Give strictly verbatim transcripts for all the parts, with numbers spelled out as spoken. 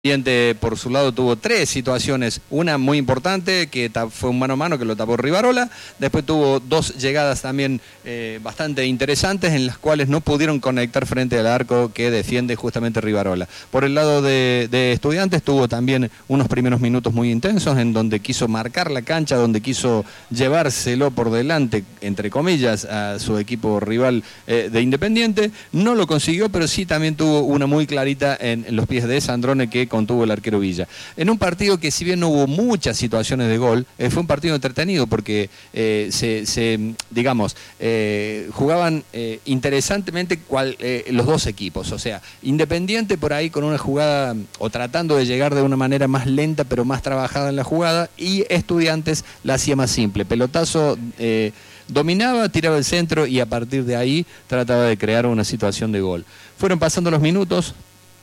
Independiente por su lado tuvo tres situaciones, una muy importante que fue un mano a mano que lo tapó Rivarola, después tuvo dos llegadas también eh, bastante interesantes en las cuales no pudieron conectar frente al arco que defiende justamente Rivarola. Por el lado de, de Estudiantes tuvo también unos primeros minutos muy intensos en donde quiso marcar la cancha, donde quiso llevárselo por delante, entre comillas, a su equipo rival eh, de Independiente, no lo consiguió, pero sí también tuvo una muy clarita en, en los pies de Sandrone que contuvo el arquero Villa. En un partido que si bien no hubo muchas situaciones de gol, eh, fue un partido entretenido porque eh, se, se, digamos, eh, jugaban eh, interesantemente cual, eh, los dos equipos. O sea, Independiente por ahí con una jugada o tratando de llegar de una manera más lenta pero más trabajada en la jugada, y Estudiantes la hacía más simple. Pelotazo eh, dominaba, tiraba el centro y a partir de ahí trataba de crear una situación de gol. Fueron pasando los minutos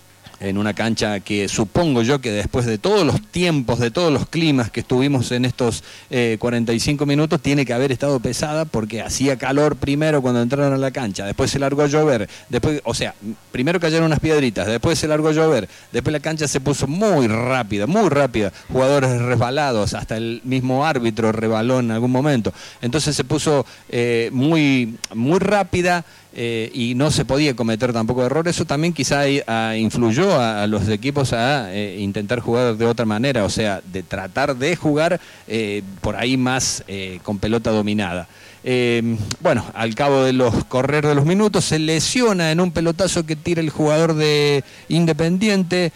en una cancha que supongo yo que después de todos los tiempos, de todos los climas que estuvimos en estos eh, cuarenta y cinco minutos, tiene que haber estado pesada porque hacía calor primero cuando entraron a la cancha, después se largó a llover, después, o sea, primero cayeron unas piedritas, después se largó a llover, después la cancha se puso muy rápida, muy rápida, jugadores resbalados, hasta el mismo árbitro resbaló en algún momento, entonces se puso eh, muy, muy rápida. Eh, y no se podía cometer tampoco errores. Eso también quizá a, influyó a, a los equipos a eh, intentar jugar de otra manera, o sea, de tratar de jugar eh, por ahí más eh, con pelota dominada. Eh, bueno, al cabo de los correr de los minutos se lesiona en un pelotazo que tira el jugador de Independiente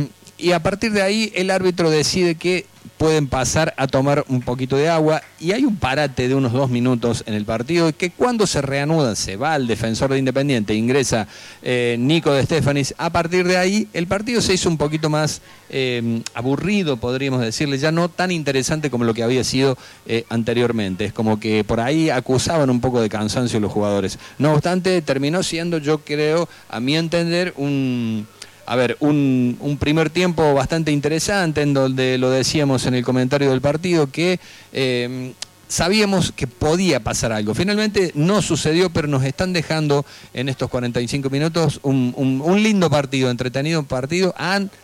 y a partir de ahí el árbitro decide que pueden pasar a tomar un poquito de agua y hay un parate de unos dos minutos en el partido que cuando se reanuda se va el defensor de Independiente, ingresa eh, Nico de Stefanis. A partir de ahí el partido se hizo un poquito más eh, aburrido, podríamos decirle, ya no tan interesante como lo que había sido eh, anteriormente. Es como que por ahí acusaban un poco de cansancio los jugadores. No obstante, terminó siendo, yo creo, a mi entender, un... A ver, un, un primer tiempo bastante interesante en donde lo decíamos en el comentario del partido que eh, sabíamos que podía pasar algo. Finalmente no sucedió, pero nos están dejando en estos cuarenta y cinco minutos un, un, un lindo partido, entretenido partido ante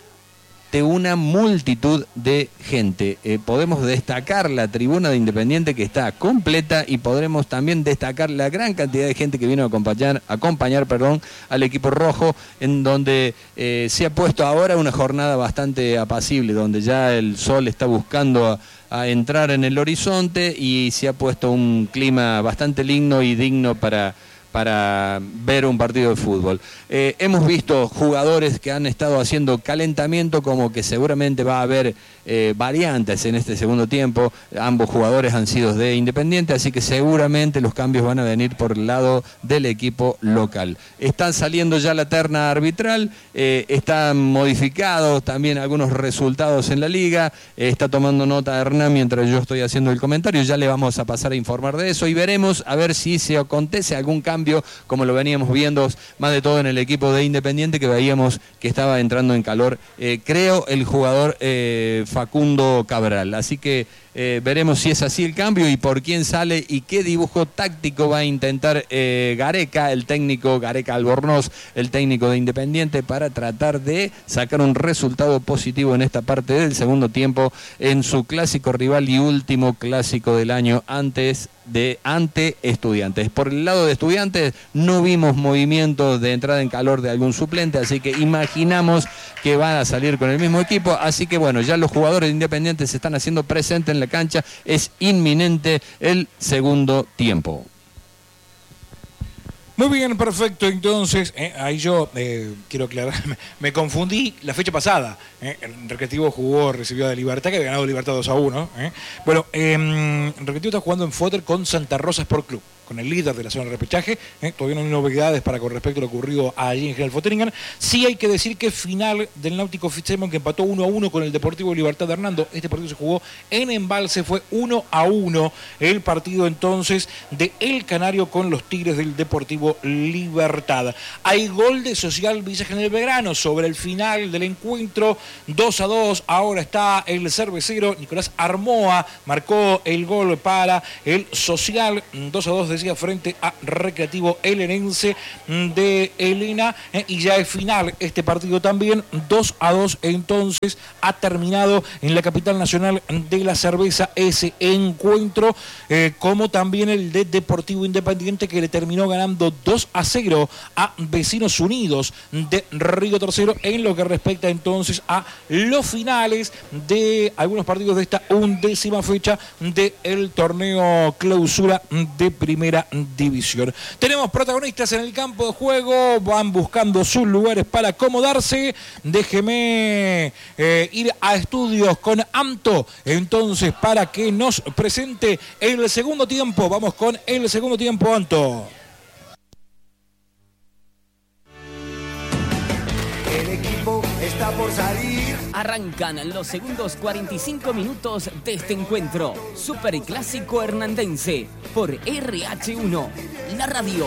una multitud de gente. Eh, podemos destacar la tribuna de Independiente que está completa y podremos también destacar la gran cantidad de gente que vino a acompañar, acompañar perdón, al equipo rojo, en donde eh, se ha puesto ahora una jornada bastante apacible, donde ya el sol está buscando a, a entrar en el horizonte y se ha puesto un clima bastante lindo y digno para... para ver un partido de fútbol. Eh, hemos visto jugadores que han estado haciendo calentamiento, como que seguramente va a haber eh, variantes en este segundo tiempo. Ambos jugadores han sido de Independiente, así que seguramente los cambios van a venir por el lado del equipo local. Están saliendo ya la terna arbitral, eh, están modificados también algunos resultados en la liga, eh, está tomando nota Hernán mientras yo estoy haciendo el comentario, ya le vamos a pasar a informar de eso y veremos a ver si se acontece algún cambio como lo veníamos viendo más de todo en el equipo de Independiente, que veíamos que estaba entrando en calor, eh, creo, el jugador eh, Facundo Cabral. Así que eh, veremos si es así el cambio y por quién sale y qué dibujo táctico va a intentar eh, Gareca, el técnico Gareca Albornoz, el técnico de Independiente, para tratar de sacar un resultado positivo en esta parte del segundo tiempo en su clásico rival y último clásico del año antes de ante Estudiantes. Por el lado de Estudiantes no vimos movimientos de entrada en calor de algún suplente, así que imaginamos que van a salir con el mismo equipo, así que bueno, ya los jugadores de Independiente se están haciendo presentes en la cancha, es inminente el segundo tiempo. Muy bien, perfecto. Entonces, eh, ahí yo eh, quiero aclarar, me, me confundí la fecha pasada. Eh, el Recreativo jugó, recibió de Libertad, que había ganado Libertad dos a uno. Eh. Bueno, eh, el Recreativo está jugando en Foter con Santa Rosa Sport Club, con el líder de la zona de repechaje. Eh. Todavía no hay novedades para con respecto a lo ocurrido allí en General Foteringhen. Sí hay que decir que final del Náutico Fitzsimons, que empató uno a uno con el Deportivo Libertad de Hernando. Este partido se jugó en Embalse, fue uno a uno el partido entonces de El Canario con los Tigres del Deportivo Libertad. Hay gol de Social Villa General Belgrano sobre el final del encuentro, dos a dos. Ahora está el cervecero Nicolás Armoa, marcó el gol para el Social, dos a dos de decía, frente a Recreativo Helenense de Elena. Eh, y ya es final este partido también. dos a dos entonces ha terminado en la capital nacional de la cerveza ese encuentro. Eh, como también el de Deportivo Independiente, que le terminó ganando dos a cero a Vecinos Unidos de Río Tercero, en lo que respecta entonces a los finales de algunos partidos de esta undécima fecha del torneo clausura de primera división. Tenemos protagonistas en el campo de juego, van buscando sus lugares para acomodarse. Déjeme eh, ir a estudios con Amto entonces para que nos presente el segundo tiempo. Vamos con el segundo tiempo, Anto. El equipo está por salir. Arrancan los segundos cuarenta y cinco minutos de este encuentro. Superclásico hernandense por R H uno, la radio.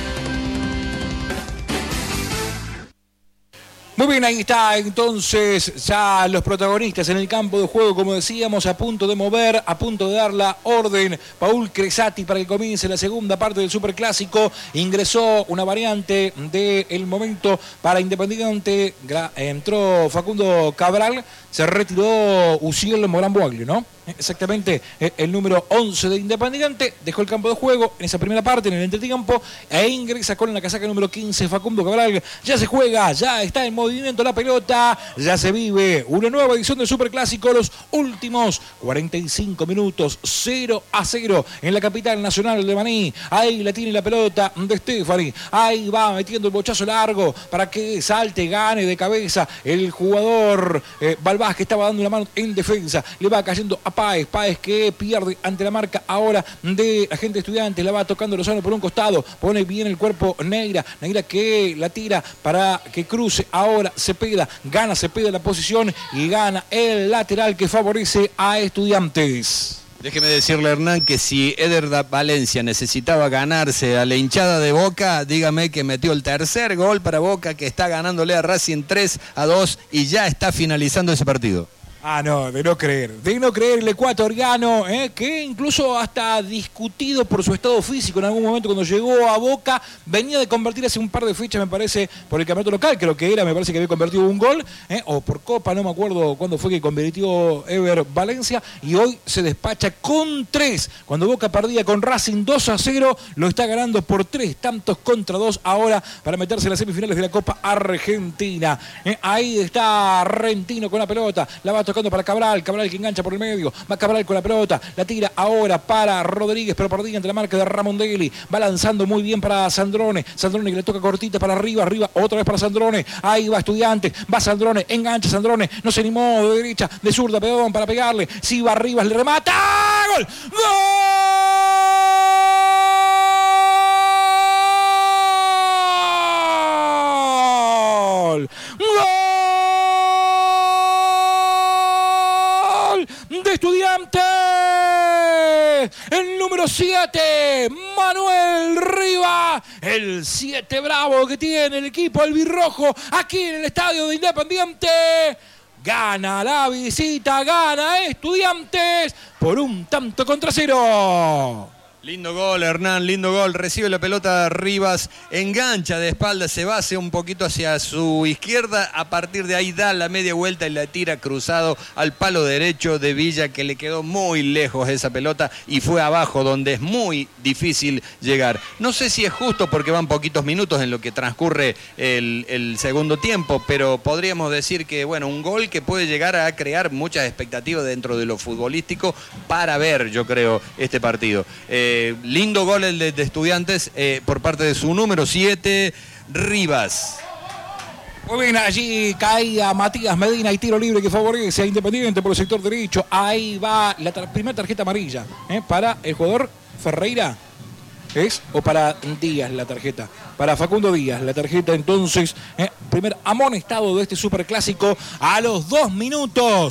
Muy bien, ahí está entonces ya los protagonistas en el campo de juego, como decíamos, a punto de mover, a punto de dar la orden. Paul Cresati para que comience la segunda parte del Superclásico. Ingresó una variante del momento para Independiente, entró Facundo Cabral, se retiró Uciel Morán Boaglio, ¿no? Exactamente, el número once de Independiente dejó el campo de juego en esa primera parte, en el entretiempo, e ingresa con la casaca número quince, Facundo Cabral. Ya se juega, ya está en movimiento la pelota, ya se vive una nueva edición del Superclásico, los últimos cuarenta y cinco minutos, cero a cero en la capital nacional de Maní. Ahí la tiene la pelota de Stefani, ahí va metiendo el bochazo largo para que salte, gane de cabeza el jugador eh, Balbás, que estaba dando la mano en defensa, le va cayendo a Páez, Páez que pierde ante la marca ahora de Agente Estudiantes, la va tocando Lozano por un costado, pone bien el cuerpo Neira, Neira que la tira para que cruce ahora Cepeda, gana Cepeda la posición y gana el lateral que favorece a Estudiantes. Déjeme decirle, Hernán, que si Eder Valencia necesitaba ganarse a la hinchada de Boca, dígame que metió el tercer gol para Boca, que está ganándole a Racing tres a dos y ya está finalizando ese partido. Ah, no, de no creer, de no creer el ecuatoriano, eh, que incluso hasta discutido por su estado físico en algún momento cuando llegó a Boca, venía de convertir hace un par de fechas, me parece, por el campeonato local, creo que era, me parece que había convertido un gol, eh, o por Copa, no me acuerdo cuándo fue que convirtió Ever Valencia, y hoy se despacha con tres, cuando Boca perdía con Racing dos a cero, lo está ganando por tres tantos contra dos ahora para meterse en las semifinales de la Copa Argentina. Eh, ahí está Rentino con la pelota, la va a tocar para Cabral, Cabral que engancha por el medio, va Cabral con la pelota, la tira ahora para Rodríguez, pero perdía ante la marca de Ramondelli, va lanzando muy bien para Sandrone, Sandrone que le toca cortita para arriba, arriba, otra vez para Sandrone, ahí va Estudiantes, va Sandrone, engancha Sandrone, no se animó de derecha, de zurda, pedón para pegarle, si va arriba, le remata, ¡gol! ¡Gol! ¡Gol! De Estudiantes, el número siete, Manuel Riva, el siete bravo que tiene el equipo albirrojo aquí en el estadio de Independiente. Gana la visita, gana Estudiantes por un tanto contra cero. Lindo gol, Hernán, lindo gol. Recibe la pelota Rivas, engancha de espalda, se va hacia un poquito hacia su izquierda. A partir de ahí da la media vuelta y la tira cruzado al palo derecho de Villa, que le quedó muy lejos esa pelota y fue abajo, donde es muy difícil llegar. No sé si es justo porque van poquitos minutos en lo que transcurre el, el segundo tiempo, pero podríamos decir que, bueno, un gol que puede llegar a crear muchas expectativas dentro de lo futbolístico para ver, yo creo, este partido. Eh, Eh, lindo gol el de, de Estudiantes eh, por parte de su número siete, Rivas. Muy bien, allí caía Matías Medina y tiro libre que favorece a Independiente por el sector derecho. Ahí va la tar- primera tarjeta amarilla eh, para el jugador Ferreira. ¿Es? O para Díaz la tarjeta. Para Facundo Díaz la tarjeta entonces. Eh, primer amonestado de este superclásico a los dos minutos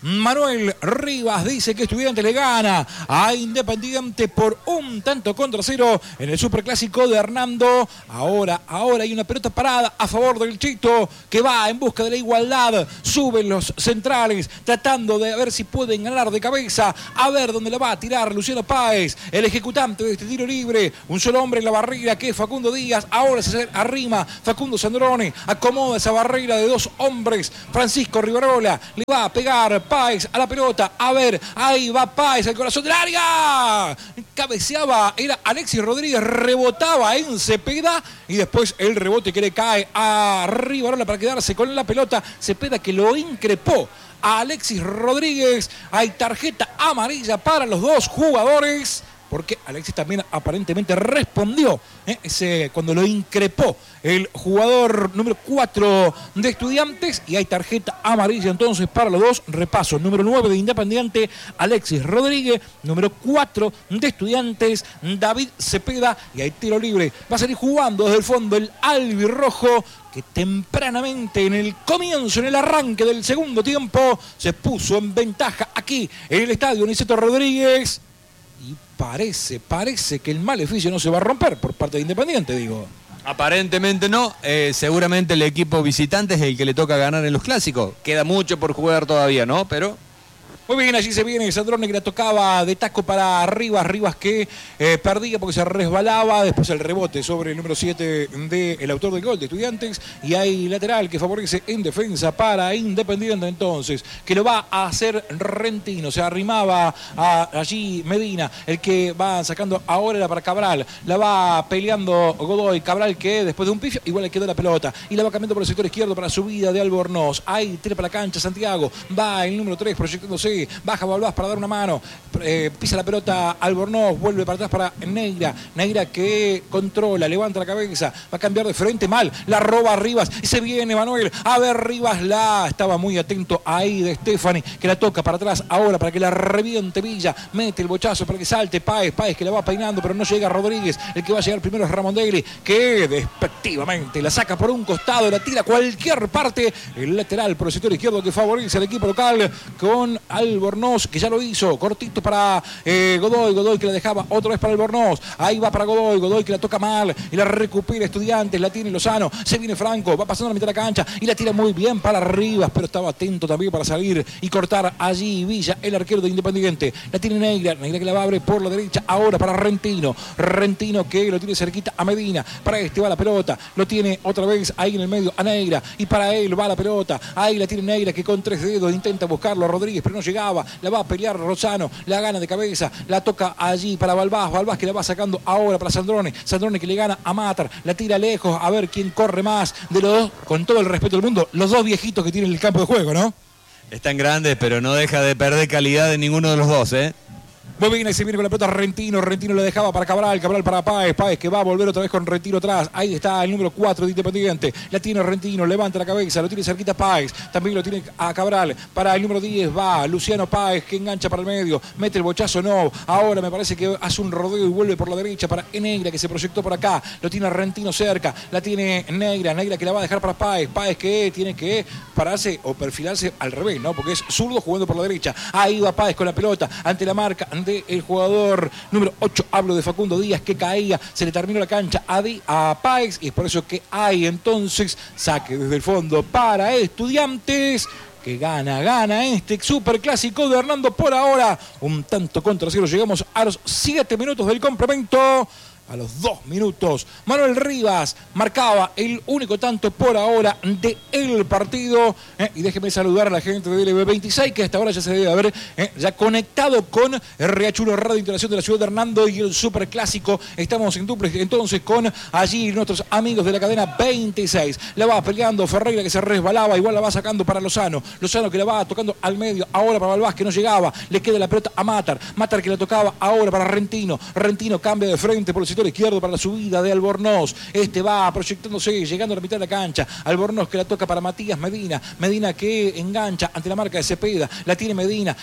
Manuel Rivas dice que Estudiantes le gana a Independiente por un tanto contra cero en el Superclásico de Hernando. Ahora, ahora hay una pelota parada a favor del Chito, que va en busca de la igualdad. Suben los centrales tratando de ver si pueden ganar de cabeza. A ver dónde la va a tirar Luciano Páez, el ejecutante de este tiro libre. Un solo hombre en la barrera, que es Facundo Díaz. Ahora se arrima Facundo Sandrone, acomoda esa barrera de dos hombres. Francisco Rivarola le va a pegar Páez a la pelota. A ver, ahí va Páez al corazón del área. Cabeceaba, era Alexis Rodríguez, rebotaba en Cepeda y después el rebote que le cae a Rivarola para quedarse con la pelota. Cepeda, que lo increpó a Alexis Rodríguez. Hay tarjeta amarilla para los dos jugadores, porque Alexis también aparentemente respondió ¿eh? Ese, cuando lo increpó el jugador número cuatro de Estudiantes, y hay tarjeta amarilla entonces para los dos. Repaso: número nueve de Independiente, Alexis Rodríguez; número cuatro de Estudiantes, David Cepeda, y hay tiro libre. Va a salir jugando desde el fondo el albirrojo, que tempranamente en el comienzo, en el arranque del segundo tiempo, se puso en ventaja aquí en el estadio Niceto Rodríguez. Y parece, parece que el maleficio no se va a romper por parte de Independiente, digo. Aparentemente no, eh, seguramente el equipo visitante es el que le toca ganar en los clásicos. Queda mucho por jugar todavía, ¿no? Pero... Muy bien, allí se viene Sandrone, que la tocaba de taco para Rivas. Rivas que eh, perdía porque se resbalaba. Después el rebote sobre el número siete del autor del gol de Estudiantes. Y hay lateral que favorece en defensa para Independiente entonces, que lo va a hacer Rentino. Se arrimaba a, allí Medina, el que va sacando ahora era para Cabral. La va peleando Godoy. Cabral, que después de un pifio igual le quedó la pelota. Y la va cambiando por el sector izquierdo para subida de Albornoz. Ahí tira para la cancha Santiago. Va el número tres proyectándose. Baja Balbás para dar una mano, eh, pisa la pelota Albornoz, vuelve para atrás para Neira. Neira que controla, levanta la cabeza, va a cambiar de frente, mal, la roba Rivas y se viene Manuel. A ver, Rivas la estaba muy atento ahí de Stefani, que la toca para atrás ahora para que la reviente Villa. Mete el bochazo para que salte Páez, Páez que la va peinando, pero no llega Rodríguez. El que va a llegar primero es Ramondelli, que despectivamente la saca por un costado, la tira a cualquier parte. El lateral por el sector izquierdo que favorece al equipo local con Albornoz, que ya lo hizo, cortito para eh, Godoy, Godoy que la dejaba otra vez para Albornoz, ahí va para Godoy, Godoy que la toca mal y la recupera Estudiantes, la tiene Lozano, se viene Franco, va pasando a la mitad de la cancha y la tira muy bien para Rivas, pero estaba atento también para salir y cortar allí Villa, el arquero de Independiente. La tiene Negra, Negra que la va a abrir por la derecha, ahora para Rentino, Rentino que lo tiene cerquita a Medina, para este va la pelota, lo tiene otra vez ahí en el medio a Negra y para él va la pelota, ahí la tiene Negra que con tres dedos intenta buscarlo a Rodríguez, pero no llega. La va a pelear Rosano, la gana de cabeza, la toca allí para Balbás, Balbás que la va sacando ahora para Sandrone, Sandrone que le gana a Matar, la tira lejos, a ver quién corre más de los dos, con todo el respeto del mundo, los dos viejitos que tienen el campo de juego, ¿no? Están grandes, pero no deja de perder calidad de ninguno de los dos, ¿eh? Muy bien, ahí se viene con la pelota Rentino, Rentino le dejaba para Cabral, Cabral para Páez, Páez que va a volver otra vez con Rentino atrás, ahí está el número cuatro de Independiente, la tiene Rentino, levanta la cabeza, lo tiene cerquita Páez, también lo tiene a Cabral, para el número diez va Luciano Páez que engancha para el medio, mete el bochazo, no, ahora me parece que hace un rodeo y vuelve por la derecha para Negra que se proyectó por acá, lo tiene Rentino cerca, la tiene Negra, Negra que la va a dejar para Páez, Páez que tiene que pararse o perfilarse al revés, ¿no? Porque es zurdo jugando por la derecha, ahí va Páez con la pelota, ante la marca del jugador número ocho, hablo de Facundo Díaz que caía, se le terminó la cancha a, Di, a Páez y es por eso que hay entonces saque desde el fondo para Estudiantes, que gana, gana este superclásico de Hernando por ahora, un tanto contra cero, llegamos a los siete minutos del complemento. A los dos minutos, Manuel Rivas marcaba el único tanto por ahora de el partido. Eh, y déjeme saludar a la gente de L B veintiséis, que hasta ahora ya se debe haber eh, ya conectado con R H uno Radio Interacción de la Ciudad de Hernando y el Superclásico. Estamos en duplex entonces con allí nuestros amigos de la cadena veintiséis. La va peleando Ferreira que se resbalaba, igual la va sacando para Lozano. Lozano que la va tocando al medio, ahora para Balbás que no llegaba. Le queda la pelota a Matar. Matar que la tocaba ahora para Rentino. Rentino cambia de frente por el sector izquierdo para la subida de Albornoz. Este va proyectándose, llegando a la mitad de la cancha. Albornoz que la toca para Matías Medina. Medina que engancha ante la marca de Cepeda. La tiene Medina. La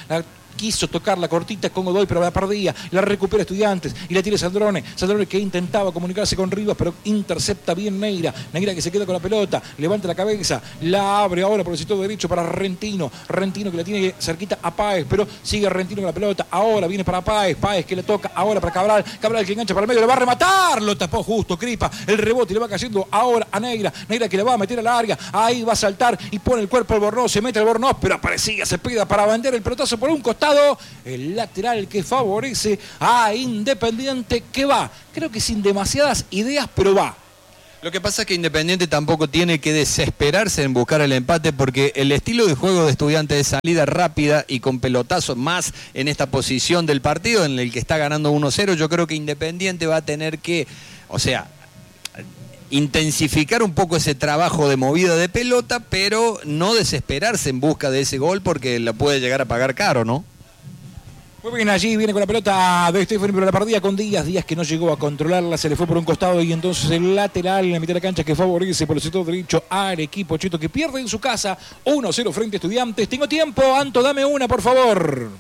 quiso tocar la cortita con Godoy, pero la perdía, la recupera Estudiantes y la tiene Sandrone, Sandrone que intentaba comunicarse con Rivas, pero intercepta bien Neira, Neira que se queda con la pelota, levanta la cabeza, la abre ahora por el sector derecho para Rentino, Rentino que la tiene cerquita a Páez, pero sigue Rentino con la pelota, ahora viene para Páez, Páez que le toca ahora para Cabral, Cabral que engancha para el medio, le va a rematar, lo tapó justo Cripa, el rebote le va cayendo ahora a Neira, Neira que le va a meter a la área, ahí va a saltar y pone el cuerpo Albornoz, se mete Albornoz, pero aparecía Cepeda para vender el pelotazo por un costado, el lateral que favorece a Independiente que va, creo que sin demasiadas ideas, pero va. Lo que pasa es que Independiente tampoco tiene que desesperarse en buscar el empate porque el estilo de juego de Estudiantes de salida rápida y con pelotazo más en esta posición del partido en el que está ganando uno cero, yo creo que Independiente va a tener que, o sea, intensificar un poco ese trabajo de movida de pelota, pero no desesperarse en busca de ese gol porque la puede llegar a pagar caro, ¿no? Muy bien, allí viene con la pelota de Stefani, pero la perdía con Díaz, Díaz que no llegó a controlarla, se le fue por un costado y entonces el lateral en la mitad de la cancha que favorece por el sector derecho al equipo cheto que pierde en su casa uno cero frente a Estudiantes. Tengo tiempo, Anto, dame una por favor.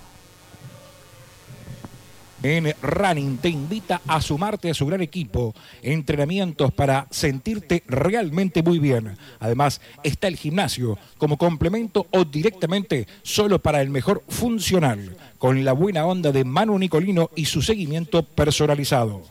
En Running te invita a sumarte a su gran equipo, entrenamientos para sentirte realmente muy bien. Además, está el gimnasio como complemento o directamente solo para el mejor funcional, con la buena onda de Manu Nicolino y su seguimiento personalizado.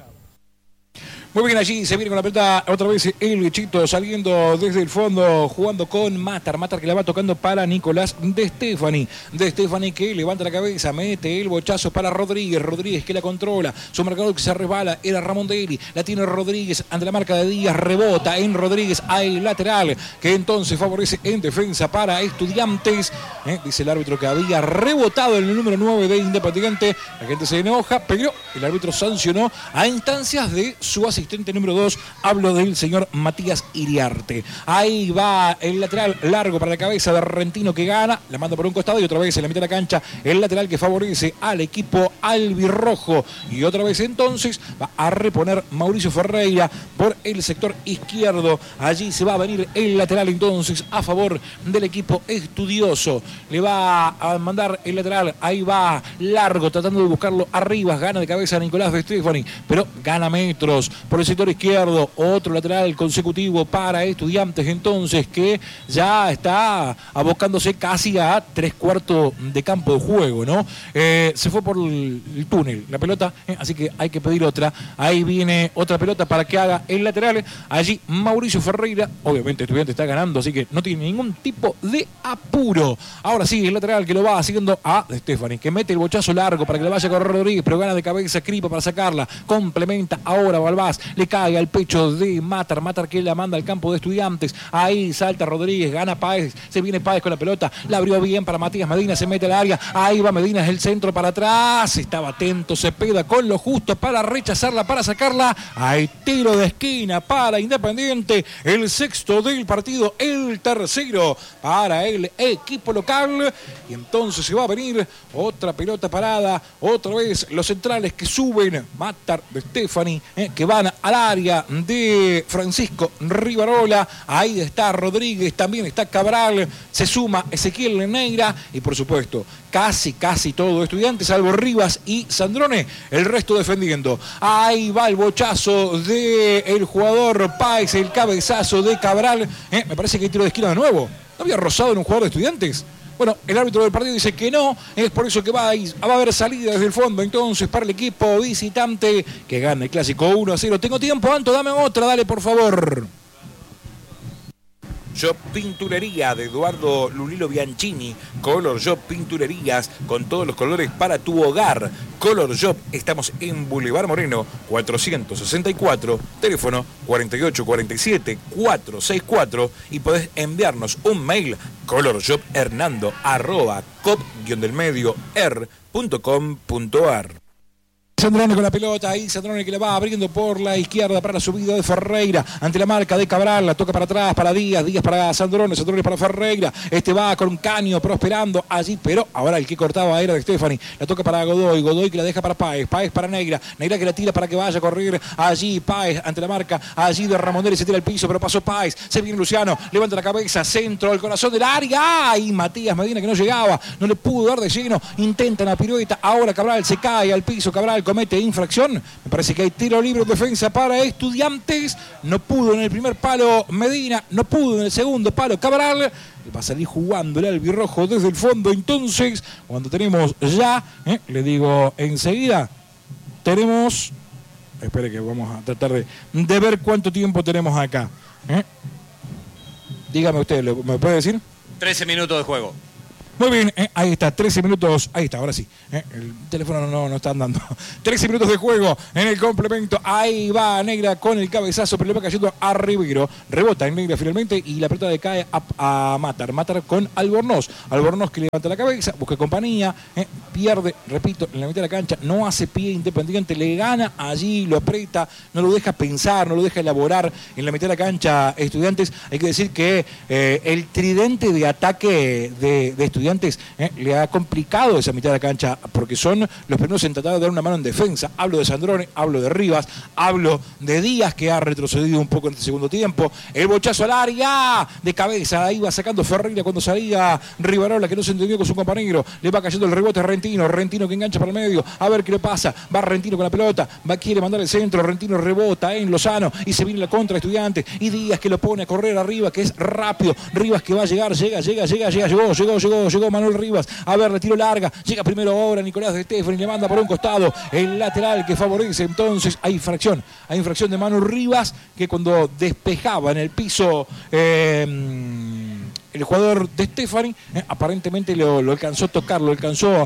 Muy bien, allí se viene con la pelota otra vez el bichito saliendo desde el fondo, jugando con Matar. Matar que la va tocando para Nicolás De Stefani. De Stefani que levanta la cabeza, mete el bochazo para Rodríguez. Rodríguez que la controla. Su marcador que se resbala era Ramón Deli. La tiene Rodríguez ante la marca de Díaz. Rebota en Rodríguez al lateral que entonces favorece en defensa para Estudiantes. Eh, dice el árbitro que había rebotado en el número nueve de Independiente. La gente se enoja, pero el árbitro sancionó a instancias de su asistente. Asistente número dos, hablo del señor Matías Iriarte. Ahí va el lateral largo para la cabeza de Rentino que gana, la manda por un costado y otra vez en la mitad de la cancha el lateral que favorece al equipo albirrojo. Y otra vez entonces va a reponer Mauricio Ferreira por el sector izquierdo. Allí se va a venir el lateral entonces a favor del equipo estudioso. Le va a mandar el lateral, ahí va largo tratando de buscarlo arriba, gana de cabeza a Nicolás De Stefani, pero gana metros. Por el sector izquierdo, otro lateral consecutivo para Estudiantes entonces que ya está abocándose casi a tres cuartos de campo de juego, ¿no? Eh, se fue por el, el túnel la pelota, eh, así que hay que pedir otra. Ahí viene otra pelota para que haga el lateral. Allí Mauricio Ferreira, obviamente Estudiantes está ganando, así que no tiene ningún tipo de apuro. Ahora sí, el lateral que lo va haciendo a De Stefani, que mete el bochazo largo para que le vaya a correr Rodríguez, pero gana de cabeza Cripa para sacarla. Complementa ahora Balbás. Le cae al pecho de Matar, Matar que la manda al campo de Estudiantes, ahí salta Rodríguez, gana Páez, se viene Páez con la pelota, la abrió bien para Matías Medina, se mete al área, ahí va Medina, es el centro para atrás, estaba atento Cepeda con lo justo para rechazarla, para sacarla, hay tiro de esquina para Independiente, el sexto del partido, el tercero para el equipo local, y entonces se va a venir otra pelota parada, otra vez los centrales que suben, Matar De Stefani, eh, que van al área de Francisco Rivarola, ahí está Rodríguez, también está Cabral, se suma Ezequiel Neira y por supuesto casi casi todo Estudiantes, salvo Rivas y Sandrone, el resto defendiendo. Ahí va el bochazo del jugador Páez, el cabezazo de Cabral, eh, me parece que hay tiro de esquina de nuevo, ¿no había rozado en un jugador de Estudiantes? Bueno, el árbitro del partido dice que no, es por eso que va a, va a haber salida desde el fondo entonces para el equipo visitante que gana el clásico uno a cero. Tengo tiempo, Anto, dame otra, dale por favor. Shop Pinturería de Eduardo Lulilo Bianchini, Color Shop Pinturerías con todos los colores para tu hogar. Color Shop, estamos en Boulevard Moreno cuatrocientos sesenta y cuatro, teléfono cuarenta y ocho cuarenta y siete cuatrocientos sesenta y cuatro y podés enviarnos un mail colorshop.hernando arroba cop guion del medio er punto com punto ar. Sandrone con la pelota, ahí Sandrone que la va abriendo por la izquierda para la subida de Ferreira, ante la marca de Cabral, la toca para atrás, para Díaz, Díaz para Sandrone, Sandrone para Ferreira, este va con Caño prosperando allí, pero ahora el que cortaba era de Stefani, la toca para Godoy, Godoy que la deja para Páez, Páez para Negra, Negra que la tira para que vaya a correr allí, Páez ante la marca, allí de Ramondelli se tira el piso, pero pasó Páez, se viene Luciano, levanta la cabeza, centro, el corazón del área, ¡ay! Matías Medina que no llegaba, no le pudo dar de lleno, intenta la pirueta, ahora Cabral se cae al piso, Cabral comete infracción, me parece que hay tiro libre de defensa para Estudiantes, no pudo en el primer palo Medina, no pudo en el segundo palo Cabral, va a salir jugando el albirrojo desde el fondo, entonces cuando tenemos ya, eh, le digo enseguida, tenemos, espere que vamos a tratar de, de ver cuánto tiempo tenemos acá, eh. Dígame usted, ¿me puede decir? trece minutos de juego. Muy bien, eh, ahí está, trece minutos, ahí está, ahora sí, eh, el teléfono no, no está andando. trece minutos de juego en el complemento, ahí va Negra con el cabezazo, pero le va cayendo a Rivero, rebota en Negra finalmente y la pelota le cae a, a Matar, Matar con Albornoz, Albornoz que levanta la cabeza, busca compañía, eh, pierde, repito, en la mitad de la cancha, no hace pie Independiente, le gana allí, lo aprieta, no lo deja pensar, no lo deja elaborar en la mitad de la cancha Estudiantes. Hay que decir que eh, el tridente de ataque de, de Estudiantes Eh, le ha complicado esa mitad de la cancha porque son los primeros en tratar de dar una mano en defensa. Hablo de Sandrone, hablo de Rivas, hablo de Díaz que ha retrocedido un poco en este segundo tiempo. El bochazo al área de cabeza, ahí va sacando Ferreira cuando salía Rivarola que no se entendió con su compañero. Le va cayendo el rebote a Rentino, Rentino que engancha para el medio, a ver qué le pasa. Va Rentino con la pelota, va quiere mandar el centro, Rentino rebota en Lozano y se viene la contra Estudiantes y Díaz que lo pone a correr arriba, que es rápido. Rivas que va a llegar, llega, llega, llega, llega, llegó, llegó, llegó, llegó Manuel Rivas, a ver, le tiro larga, llega primero ahora Nicolás de Stefani, le manda por un costado el lateral que favorece, entonces hay infracción, hay infracción de Manuel Rivas que cuando despejaba en el piso eh, el jugador de Stefani, eh, aparentemente lo, lo alcanzó a tocar, lo alcanzó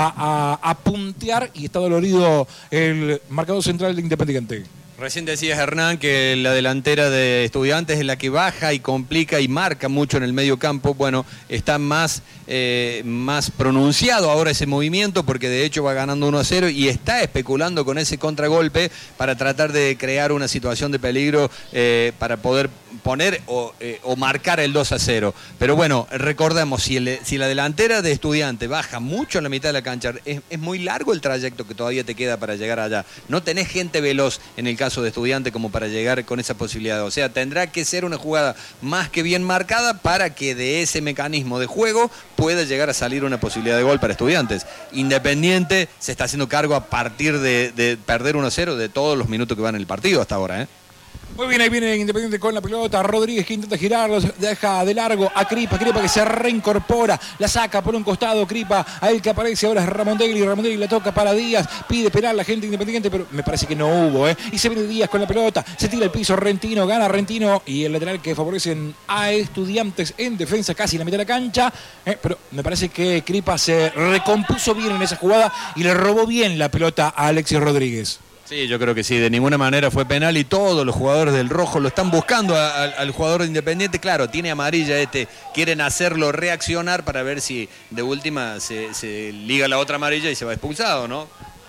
a, a, a puntear y está dolorido el marcador central de Independiente. Recién decías, Hernán, que la delantera de Estudiantes es la que baja y complica y marca mucho en el medio campo. Bueno, está más, eh, más pronunciado ahora ese movimiento porque de hecho va ganando uno a cero y está especulando con ese contragolpe para tratar de crear una situación de peligro eh, para poder poner o, eh, o marcar el dos a cero. Pero bueno, recordemos, si, el, si la delantera de Estudiantes baja mucho en la mitad de la cancha, es, es muy largo el trayecto que todavía te queda para llegar allá. No tenés gente veloz en el caso de Estudiante como para llegar con esa posibilidad. O sea, tendrá que ser una jugada más que bien marcada para que de ese mecanismo de juego pueda llegar a salir una posibilidad de gol para Estudiantes. Independiente se está haciendo cargo a partir de, de perder uno a cero de todos los minutos que van en el partido hasta ahora, ¿eh? Muy bien, ahí viene Independiente con la pelota. Rodríguez que intenta girarlo, deja de largo a Cripa. Cripa que se reincorpora, la saca por un costado. Cripa, a él que aparece ahora es Ramondelli. Ramondelli la toca para Díaz. Pide penal la gente Independiente, pero me parece que no hubo, ¿eh? Y se viene Díaz con la pelota. Se tira el piso Rentino, gana Rentino. Y el lateral que favorecen a Estudiantes en defensa, casi en la mitad de la cancha. ¿eh? Pero me parece que Cripa se recompuso bien en esa jugada y le robó bien la pelota a Alexis Rodríguez. Sí, yo creo que sí, de ninguna manera fue penal y todos los jugadores del rojo lo están buscando a, a, al jugador de Independiente. Claro, tiene amarilla este, quieren hacerlo reaccionar para ver si de última se, se liga la otra amarilla y se va expulsado, ¿no?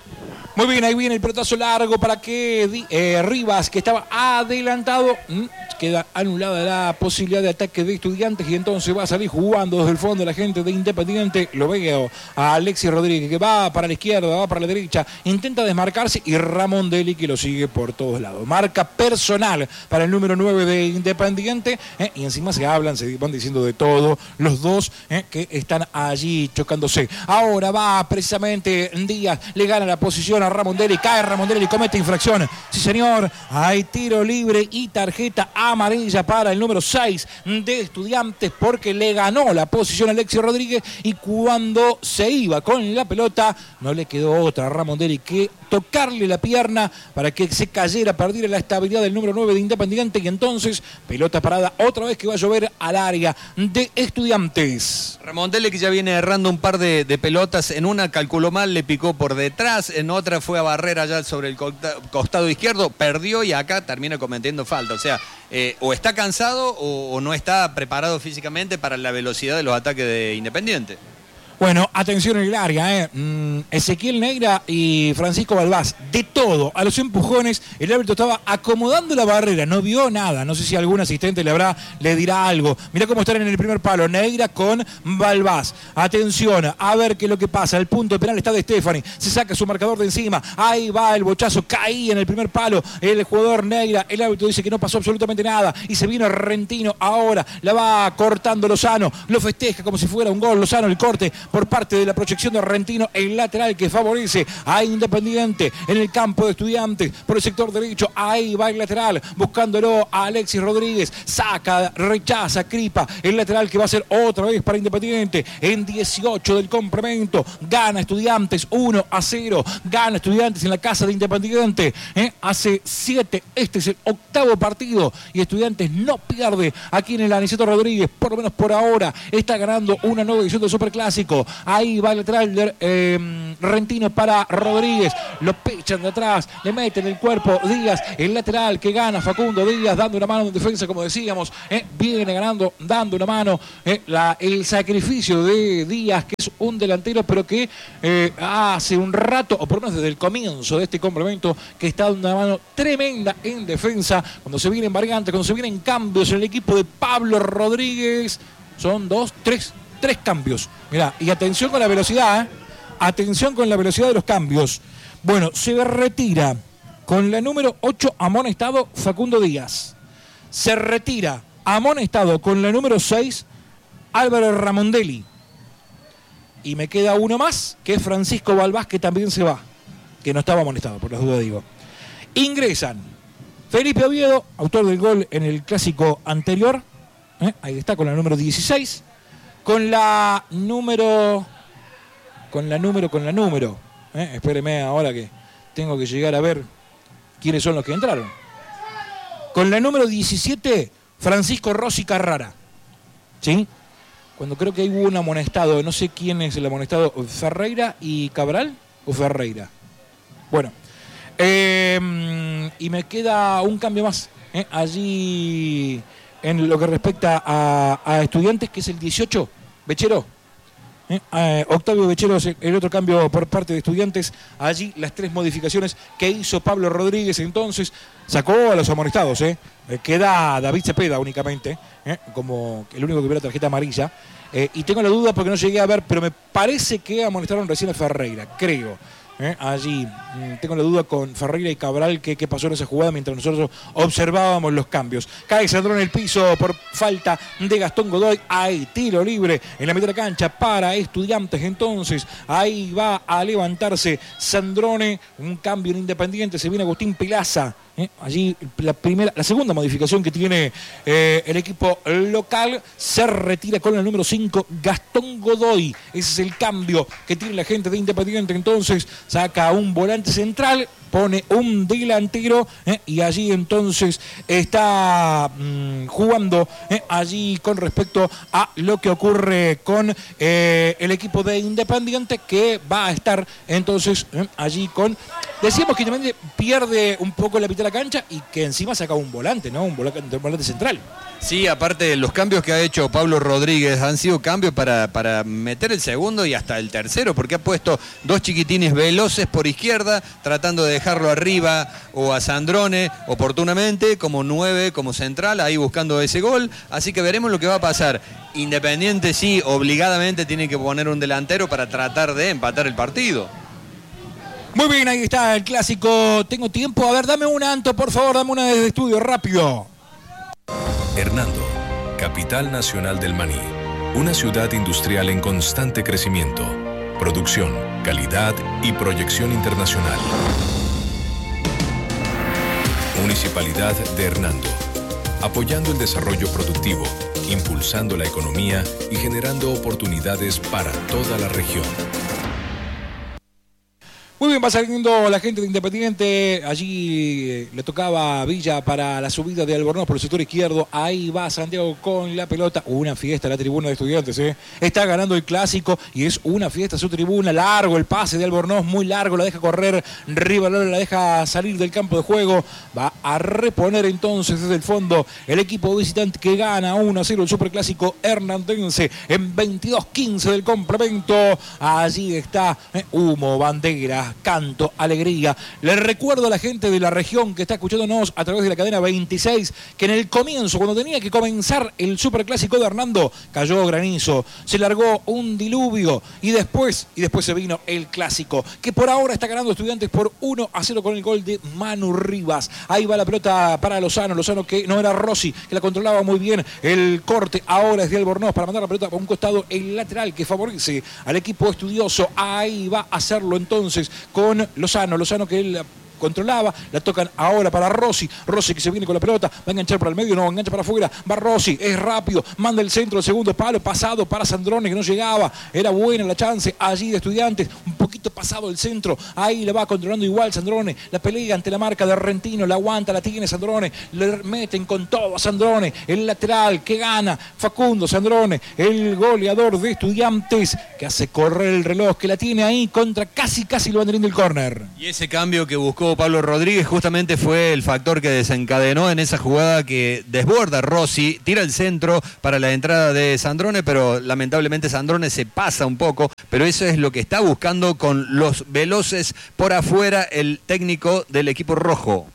Muy bien, ahí viene el pelotazo largo para que eh, Rivas, que estaba adelantado, queda anulada la posibilidad de ataque de Estudiantes y entonces va a salir jugando desde el fondo la gente de Independiente. Lo veo a Alexis Rodríguez que va para la izquierda, va para la derecha, intenta desmarcarse y Ramondelli que lo sigue por todos lados. Marca personal para el número nueve de Independiente eh, y encima se hablan, se van diciendo de todo los dos eh, que están allí chocándose. Ahora va precisamente Díaz, le gana la posición a Ramondelli, cae Ramondelli, comete infracción. Sí, señor, hay tiro libre y tarjeta amarilla para el número seis de Estudiantes porque le ganó la posición a Alexis Rodríguez y cuando se iba con la pelota no le quedó otra a Ramondelli que tocarle la pierna para que se cayera, perdiera la estabilidad del número nueve de Independiente y entonces pelota parada otra vez que va a llover al área de Estudiantes. Ramondelli que ya viene errando un par de, de pelotas, en una calculó mal, le picó por detrás, en otra fue a barrer allá sobre el costado izquierdo, perdió y acá termina cometiendo falta, o sea, eh, o está cansado o, o no está preparado físicamente para la velocidad de los ataques de Independiente. Bueno, atención en el área, ¿eh? Mm, Ezequiel Neira y Francisco Balbás, de todo, a los empujones, el árbitro estaba acomodando la barrera, no vio nada, no sé si algún asistente le habrá, le dirá algo. Mirá cómo están en el primer palo, Neira con Balbás. Atención, a ver qué es lo que pasa, el punto penal está de Stefani, se saca su marcador de encima, ahí va el bochazo, caía en el primer palo, el jugador Neira, el árbitro dice que no pasó absolutamente nada, y se vino Rentino, ahora la va cortando Lozano, lo festeja como si fuera un gol, Lozano el corte, por parte de la proyección de Rentino, el lateral que favorece a Independiente en el campo de Estudiantes, por el sector derecho, ahí va el lateral, buscándolo a Alexis Rodríguez, saca, rechaza, Cripa, el lateral que va a ser otra vez para Independiente, en dieciocho del complemento, gana Estudiantes uno a cero, gana Estudiantes en la casa de Independiente, ¿eh? hace siete, este es el octavo partido, y Estudiantes no pierde aquí en el Aniceto Rodríguez, por lo menos por ahora, está ganando una nueva edición del Superclásico. Ahí va el lateral de eh, Rentino para Rodríguez. Lo pechan de atrás, le meten el cuerpo Díaz, el lateral que gana Facundo Díaz, dando una mano en defensa, como decíamos. Eh, viene ganando, dando una mano. Eh, la, el sacrificio de Díaz, que es un delantero, pero que eh, hace un rato, o por lo menos desde el comienzo de este complemento, que está dando una mano tremenda en defensa. Cuando se vienen variantes, cuando se vienen cambios en el equipo de Pablo Rodríguez, son dos, tres. Tres cambios. Mirá, y atención con la velocidad, ¿eh? Atención con la velocidad de los cambios. Bueno, se retira con la número ocho amonestado Facundo Díaz. Se retira amonestado con la número seis Álvaro Ramondelli. Y me queda uno más, que es Francisco Balbás, que también se va. Que no estaba amonestado, por las dudas digo. Ingresan Felipe Oviedo, autor del gol en el clásico anterior. ¿eh? Ahí está con la número dieciséis. Con la número, con la número, con la número. ¿eh? Espéreme ahora que tengo que llegar a ver quiénes son los que entraron. Con la número diecisiete, Francisco Rossi Carrara. ¿Sí? Cuando creo que hay un amonestado, no sé quién es el amonestado, Ferreira y Cabral o Ferreira. Bueno, eh, y me queda un cambio más. ¿eh? Allí... En lo que respecta a, a Estudiantes, que es el dieciocho, Bechero. ¿Eh? Eh, Octavio Bechero es el otro cambio por parte de Estudiantes. Allí las tres modificaciones que hizo Pablo Rodríguez entonces. Sacó a los amonestados. ¿eh? Eh, queda David Cepeda únicamente, ¿eh? como el único que hubiera tarjeta amarilla. Eh, y tengo la duda porque no llegué a ver, pero me parece que amonestaron recién a Ferreira, creo. ¿Eh? Allí mmm, tengo la duda con Ferreira y Cabral qué pasó en esa jugada mientras nosotros observábamos los cambios. Cae Sandrón en el piso por falta de Gastón Godoy. Hay tiro libre en la mitad de la cancha para Estudiantes. Entonces ahí va a levantarse Sandrone. Un cambio en Independiente. Se viene Agustín Pilaza. ¿eh? Allí la primera, la segunda modificación que tiene eh, el equipo local. Se retira con el número cinco Gastón Godoy. Ese es el cambio que tiene la gente de Independiente. Entonces saca un volante central, pone un delantero ¿eh? y allí entonces está mmm, jugando ¿eh? allí con respecto a lo que ocurre con eh, el equipo de Independiente, que va a estar entonces ¿eh? allí con... Decíamos que Independiente pierde un poco la mitad de la cancha y que encima saca un volante, ¿no? Un volante, un volante central. Sí, aparte los cambios que ha hecho Pablo Rodríguez han sido cambios para, para meter el segundo y hasta el tercero, porque ha puesto dos chiquitines veloces por izquierda, tratando de dejarlo arriba o a Sandrone oportunamente, como nueve, como central, ahí buscando ese gol. Así que veremos lo que va a pasar. Independiente sí, obligadamente tiene que poner un delantero para tratar de empatar el partido. Muy bien, ahí está el clásico. Tengo tiempo. A ver, dame una, Anto, por favor, dame una desde estudio, rápido. Hernando, capital nacional del maní. Una ciudad industrial en constante crecimiento. Producción, calidad y proyección internacional. Municipalidad de Hernando. Apoyando el desarrollo productivo, impulsando la economía y generando oportunidades para toda la región. Muy bien, va saliendo la gente de Independiente. Allí eh, le tocaba a Villa para la subida de Albornoz por el sector izquierdo. Ahí va Santiago con la pelota. Una fiesta en la tribuna de Estudiantes. ¿eh? Está ganando el clásico y es una fiesta su tribuna. Largo el pase de Albornoz, muy largo. La deja correr. Rivarola la deja salir del campo de juego. Va a reponer entonces desde el fondo el equipo visitante que gana uno a cero el superclásico hernandense en veintidós quince del complemento. Allí está eh, humo, bandera, canto, alegría. Les recuerdo a la gente de la región que está escuchándonos a través de la cadena veintiséis que en el comienzo, cuando tenía que comenzar el superclásico de Hernando, cayó granizo, se largó un diluvio y después, y después se vino el clásico, que por ahora está ganando Estudiantes por uno a cero con el gol de Manu Rivas. Ahí va la pelota para Lozano, Lozano que no era Rossi, que la controlaba muy bien. El corte ahora es de Albornoz para mandar la pelota por un costado, el lateral que favorece al equipo estudioso. Ahí va a hacerlo entonces con Lozano, Lozano que él controlaba, la tocan ahora para Rossi, Rossi que se viene con la pelota, va a enganchar para el medio, no, engancha para afuera, va Rossi, es rápido, manda el centro, el segundo palo, pasado para Sandrone que no llegaba, era buena la chance allí de Estudiantes, un poquito pasado el centro, ahí la va controlando igual Sandrone, la pelea ante la marca de Rentino, la aguanta, la tiene Sandrone, le meten con todo a Sandrone, el lateral que gana, Facundo Sandrone, el goleador de Estudiantes, que hace correr el reloj, que la tiene ahí contra casi, casi el banderín del córner. Y ese cambio que buscó Pablo Rodríguez justamente fue el factor que desencadenó en esa jugada que desborda Rossi, tira el centro para la entrada de Sandrone, pero lamentablemente Sandrone se pasa un poco, pero eso es lo que está buscando con los veloces por afuera el técnico del equipo rojo.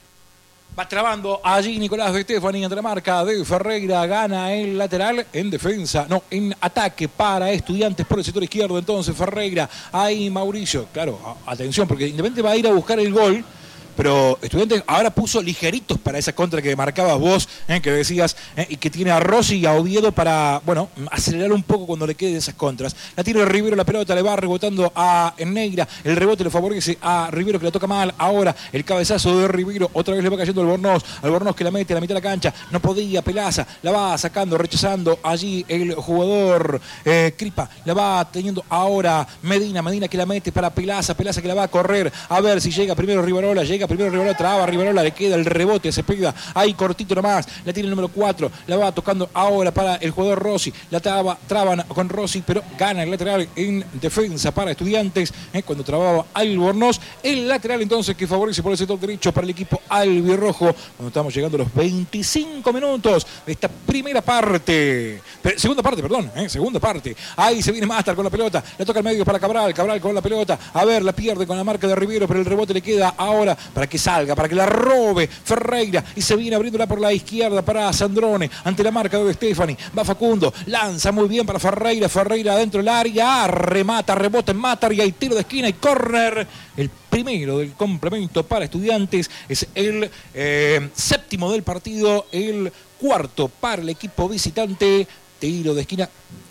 Va trabando allí Nicolás de Stefani ante la marca de Ferreira, gana el lateral en defensa, no, en ataque para Estudiantes por el sector izquierdo, entonces Ferreira, ahí Mauricio, claro, atención porque Independiente va a ir a buscar el gol, pero Estudiantes ahora puso ligeritos para esa contra que marcabas vos, eh, que decías, eh, y que tiene a Rossi y a Oviedo para, bueno, acelerar un poco cuando le queden esas contras. La tira Rivero, la pelota le va rebotando a Negra, el rebote le favorece a Rivero que la toca mal, ahora el cabezazo de Rivero, otra vez le va cayendo Albornoz, Albornoz que la mete a la mitad de la cancha, no podía, Pelaza, la va sacando, rechazando allí el jugador eh, Cripa, la va teniendo ahora Medina, Medina que la mete para Pelaza, Pelaza que la va a correr, a ver si llega primero Rivarola, llega primero Rivarola, traba Rivarola, le queda el rebote, se pega ahí cortito nomás, la tiene el número cuatro, la va tocando ahora para el jugador Rossi, la traba, traban con Rossi, pero gana el lateral en defensa para Estudiantes, eh, cuando trababa Albornoz, el lateral entonces que favorece por el sector derecho para el equipo albirrojo, cuando estamos llegando a los veinticinco minutos de esta primera parte, pero, segunda parte, perdón, eh, segunda parte, ahí se viene Mastar con la pelota, la toca al medio para Cabral, Cabral con la pelota, a ver, la pierde con la marca de Rivero, pero el rebote le queda ahora para que salga, para que la robe Ferreira y se viene abriéndola por la izquierda para Sandrone, ante la marca de Stefani, va Facundo, lanza muy bien para Ferreira, Ferreira adentro del área, remata, rebota en Matar y hay tiro de esquina y córner, el primero del complemento para Estudiantes, es el eh, séptimo del partido, el cuarto para el equipo visitante, tiro de esquina.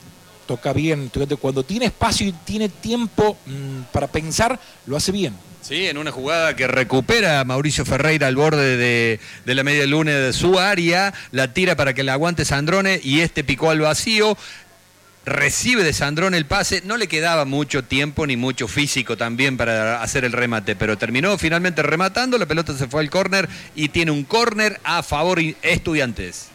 Toca bien, cuando tiene espacio y tiene tiempo mmm, para pensar, lo hace bien. Sí, en una jugada que recupera a Mauricio Ferreira al borde de, de la media luna de su área, la tira para que la aguante Sandrone y este picó al vacío, recibe de Sandrone el pase, no le quedaba mucho tiempo ni mucho físico también para hacer el remate, pero terminó finalmente rematando, la pelota se fue al córner y tiene un córner a favor de Estudiantes.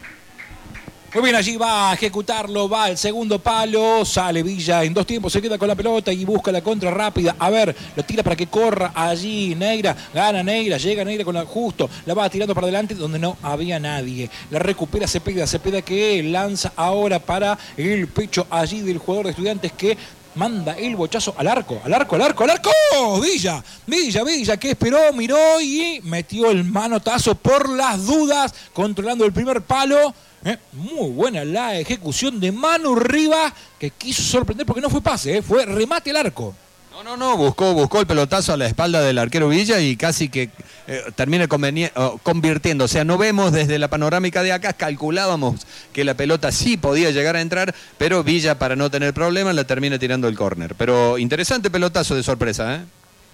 Muy bien, allí va a ejecutarlo, va al segundo palo, sale Villa en dos tiempos, se queda con la pelota y busca la contra rápida. A ver, lo tira para que corra allí Negra, gana Negra, llega Negra con la justo, la va tirando para adelante donde no había nadie. La recupera Cepeda, Cepeda que lanza ahora para el pecho allí del jugador de Estudiantes que manda el bochazo al arco, al arco, al arco, al arco. Villa, Villa, Villa, que esperó, miró y metió el manotazo por las dudas, controlando el primer palo. Eh, muy buena la ejecución de Manu Rivas, que quiso sorprender porque no fue pase, eh, fue remate al arco. No, no, no, buscó, buscó el pelotazo a la espalda del arquero Villa y casi que eh, termina convirtiendo. O sea, no vemos desde la panorámica de acá, calculábamos que la pelota sí podía llegar a entrar, pero Villa, para no tener problemas, la termina tirando el córner. Pero interesante pelotazo de sorpresa, ¿eh?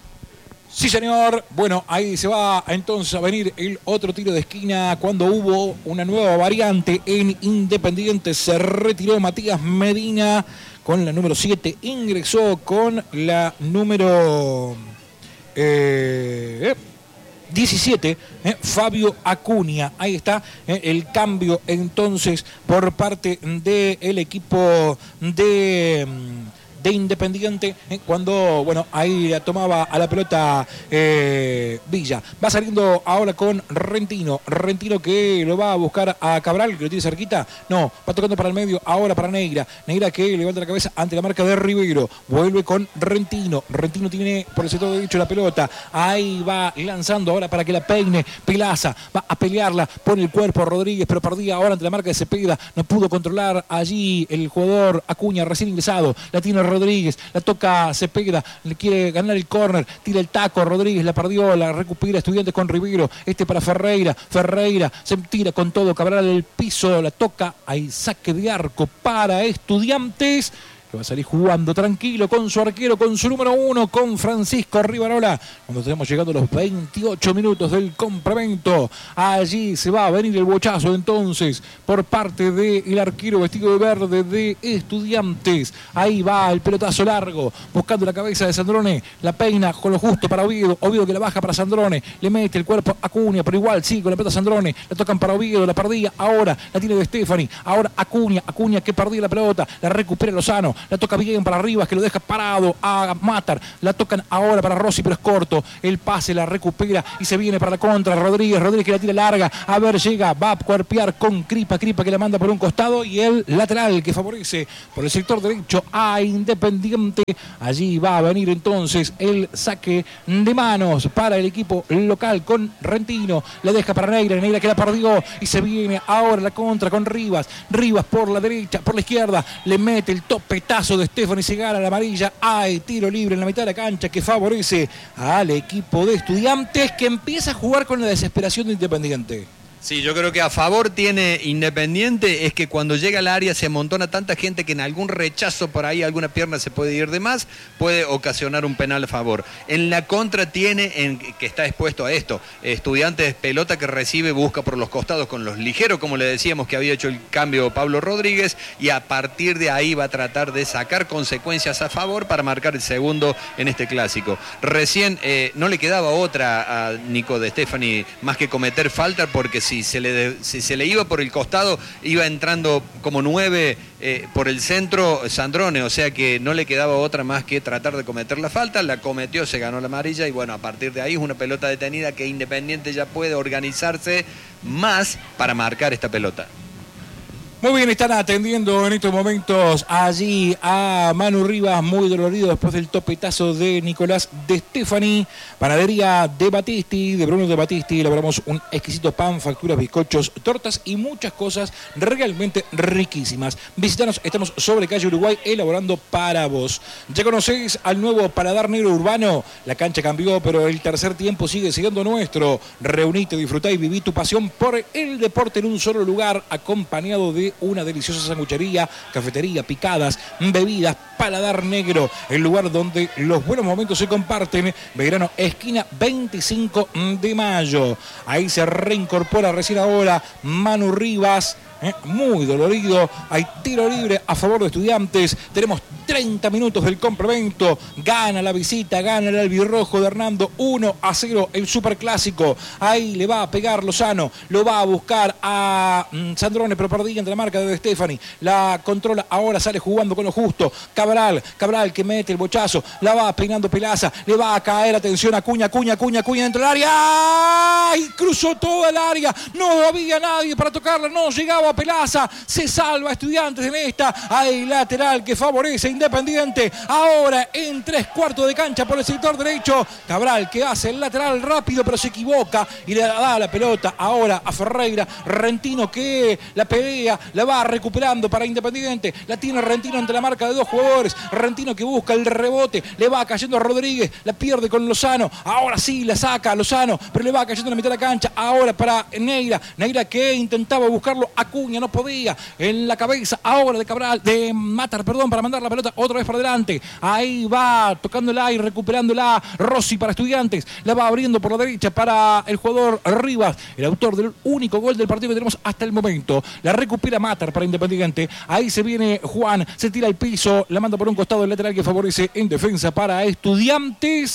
Sí, señor. Bueno, ahí se va entonces a venir el otro tiro de esquina cuando hubo una nueva variante en Independiente. Se retiró Matías Medina con la número siete. Ingresó con la número eh, diecisiete, eh, Fabio Acuña. Ahí está eh, el cambio entonces por parte del equipo de... de Independiente, eh, cuando, bueno, ahí la tomaba a la pelota eh, Villa. Va saliendo ahora con Rentino. Rentino que lo va a buscar a Cabral, que lo tiene cerquita. No, va tocando para el medio, ahora para Neira. Neira que levanta la cabeza ante la marca de Rivero. Vuelve con Rentino. Rentino tiene por el sector derecho la pelota. Ahí va lanzando ahora para que la peine Pelaza. Va a pelearla, pone el cuerpo a Rodríguez, pero perdía ahora ante la marca de Cepeda. No pudo controlar allí el jugador Acuña, recién ingresado. La tiene Rodríguez, la toca Cepeda, le quiere ganar el córner, tira el taco, Rodríguez la perdió, la recupera Estudiantes con Rivero, este para Ferreira, Ferreira se tira con todo, Cabral del piso, la toca, hay saque de arco para Estudiantes, que va a salir jugando tranquilo con su arquero, con su número uno, con Francisco Rivarola, cuando estamos llegando a los veintiocho minutos del complemento. Allí se va a venir el bochazo entonces por parte del arquero vestido de verde de Estudiantes. Ahí va el pelotazo largo, buscando la cabeza de Sandrone, la peina con lo justo para Oviedo, Oviedo que la baja para Sandrone, le mete el cuerpo a Acuña, pero igual sí, con la pelota Sandrone, la tocan para Oviedo, la perdía, ahora la tiene de Stefani, ahora Acuña, Acuña que perdía la pelota, la recupera Lozano, la toca bien para Rivas, que lo deja parado a Matar, la tocan ahora para Rossi, pero es corto, el pase la recupera y se viene para la contra, Rodríguez, Rodríguez que la tira larga, a ver, llega, va a cuerpear con Cripa, Cripa que la manda por un costado y el lateral que favorece por el sector derecho a Independiente. Allí va a venir entonces el saque de manos para el equipo local con Rentino, la deja para Neira, Neira que la perdió y se viene ahora la contra con Rivas, Rivas por la derecha, por la izquierda, le mete el topetazo de Stefani, se gana la amarilla, hay tiro libre en la mitad de la cancha que favorece al equipo de Estudiantes que empieza a jugar con la desesperación de Independiente. Sí, yo creo que a favor tiene Independiente es que cuando llega al área se amontona tanta gente que en algún rechazo por ahí, alguna pierna se puede ir de más, puede ocasionar un penal a favor. En la contra tiene, en, que está expuesto a esto, Estudiantes pelota que recibe, busca por los costados con los ligeros, como le decíamos que había hecho el cambio Pablo Rodríguez, y a partir de ahí va a tratar de sacar consecuencias a favor para marcar el segundo en este clásico. Recién eh, no le quedaba otra a Nico de Stefani más que cometer falta, porque si se le, si se le iba por el costado, iba entrando como nueve eh, por el centro Sandrone, o sea que no le quedaba otra más que tratar de cometer la falta, la cometió, se ganó la amarilla y bueno, a partir de ahí es una pelota detenida que Independiente ya puede organizarse más para marcar esta pelota. Muy bien, están atendiendo en estos momentos allí a Manu Rivas, muy dolorido después del topetazo de Nicolás de Stefani. Panadería de Batisti, de Bruno de Batisti, elaboramos un exquisito pan, facturas, bizcochos, tortas y muchas cosas realmente riquísimas. Visítanos, estamos sobre calle Uruguay elaborando para vos. ¿Ya conocéis al nuevo Paladar Negro Urbano? La cancha cambió, pero el tercer tiempo sigue siendo nuestro. Reunite, disfrutá y viví tu pasión por el deporte en un solo lugar, acompañado de una deliciosa sanguchería, cafetería, picadas, bebidas, Paladar Negro, el lugar donde los buenos momentos se comparten. Belgrano, esquina veinticinco de mayo. Ahí se reincorpora recién ahora Manu Rivas. Eh, muy dolorido, hay tiro libre a favor de Estudiantes, tenemos treinta minutos del complemento, gana la visita, gana el albirrojo de Hernando, uno a cero el superclásico, ahí le va a pegar Lozano, lo va a buscar a mm, Sandrone, pero perdía entre la marca de Stefani, la controla, ahora sale jugando con lo justo, Cabral, Cabral que mete el bochazo, la va peinando Pelaza, le va a caer, atención, Acuña, Acuña, Acuña, Acuña dentro del área, y cruzó toda el área, no había nadie para tocarla, no llegaba a Pelaza, se salva Estudiantes en esta, hay lateral que favorece Independiente, ahora en tres cuartos de cancha por el sector derecho, Cabral que hace el lateral rápido pero se equivoca y le da la pelota ahora a Ferreira, Rentino que la pelea, la va recuperando para Independiente, la tiene Rentino ante la marca de dos jugadores, Rentino que busca el rebote, le va cayendo a Rodríguez, la pierde con Lozano, ahora sí la saca a Lozano, pero le va cayendo en la mitad de la cancha, ahora para Neira, Neira que intentaba buscarlo a Acuña, no podía, en la cabeza ahora de Cabral, de Matar, perdón, para mandar la pelota otra vez para adelante, ahí va tocándola y recuperándola Rossi para Estudiantes, la va abriendo por la derecha para el jugador Rivas, el autor del único gol del partido que tenemos hasta el momento, la recupera Matar para Independiente, ahí se viene Juan, se tira al piso, la manda por un costado del lateral que favorece en defensa para Estudiantes.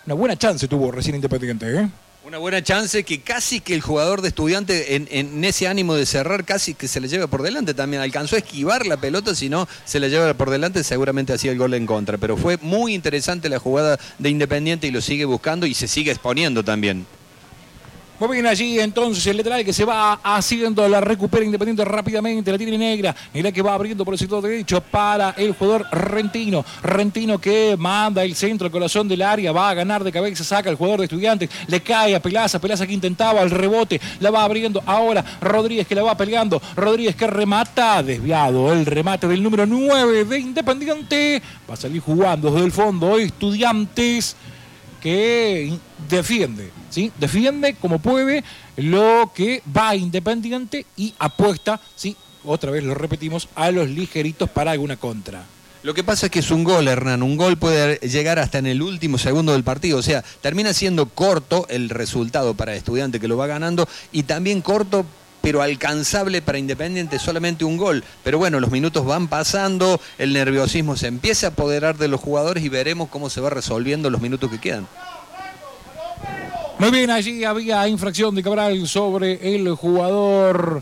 una buena chance tuvo recién Independiente, ¿eh? Una buena chance que casi que el jugador de Estudiante en, en ese ánimo de cerrar casi que se le lleva por delante también. Alcanzó a esquivar la pelota, si no se le lleva por delante seguramente hacía el gol en contra. Pero fue muy interesante la jugada de Independiente y lo sigue buscando y se sigue exponiendo también. Muy bien allí entonces el lateral que se va haciendo, la recupera Independiente rápidamente, la tiene Negra, Negra que va abriendo por el sector derecho para el jugador Rentino, Rentino que manda el centro al corazón del área, va a ganar de cabeza, saca el jugador de Estudiantes, le cae a Pelaza, Pelaza que intentaba el rebote, la va abriendo ahora Rodríguez que la va peleando, Rodríguez que remata, desviado el remate del número nueve de Independiente, va a salir jugando desde el fondo Estudiantes, que defiende, ¿sí? Defiende como puede lo que va Independiente y apuesta, ¿sí? Otra vez lo repetimos, a los ligeritos para alguna contra. Lo que pasa es que es un gol, Hernán, un gol puede llegar hasta en el último segundo del partido, o sea, termina siendo corto el resultado para Estudiante que lo va ganando y también corto pero alcanzable para Independiente, solamente un gol. Pero bueno, los minutos van pasando, el nerviosismo se empieza a apoderar de los jugadores y veremos cómo se va resolviendo los minutos que quedan. Muy bien, allí había infracción de Cabral sobre el jugador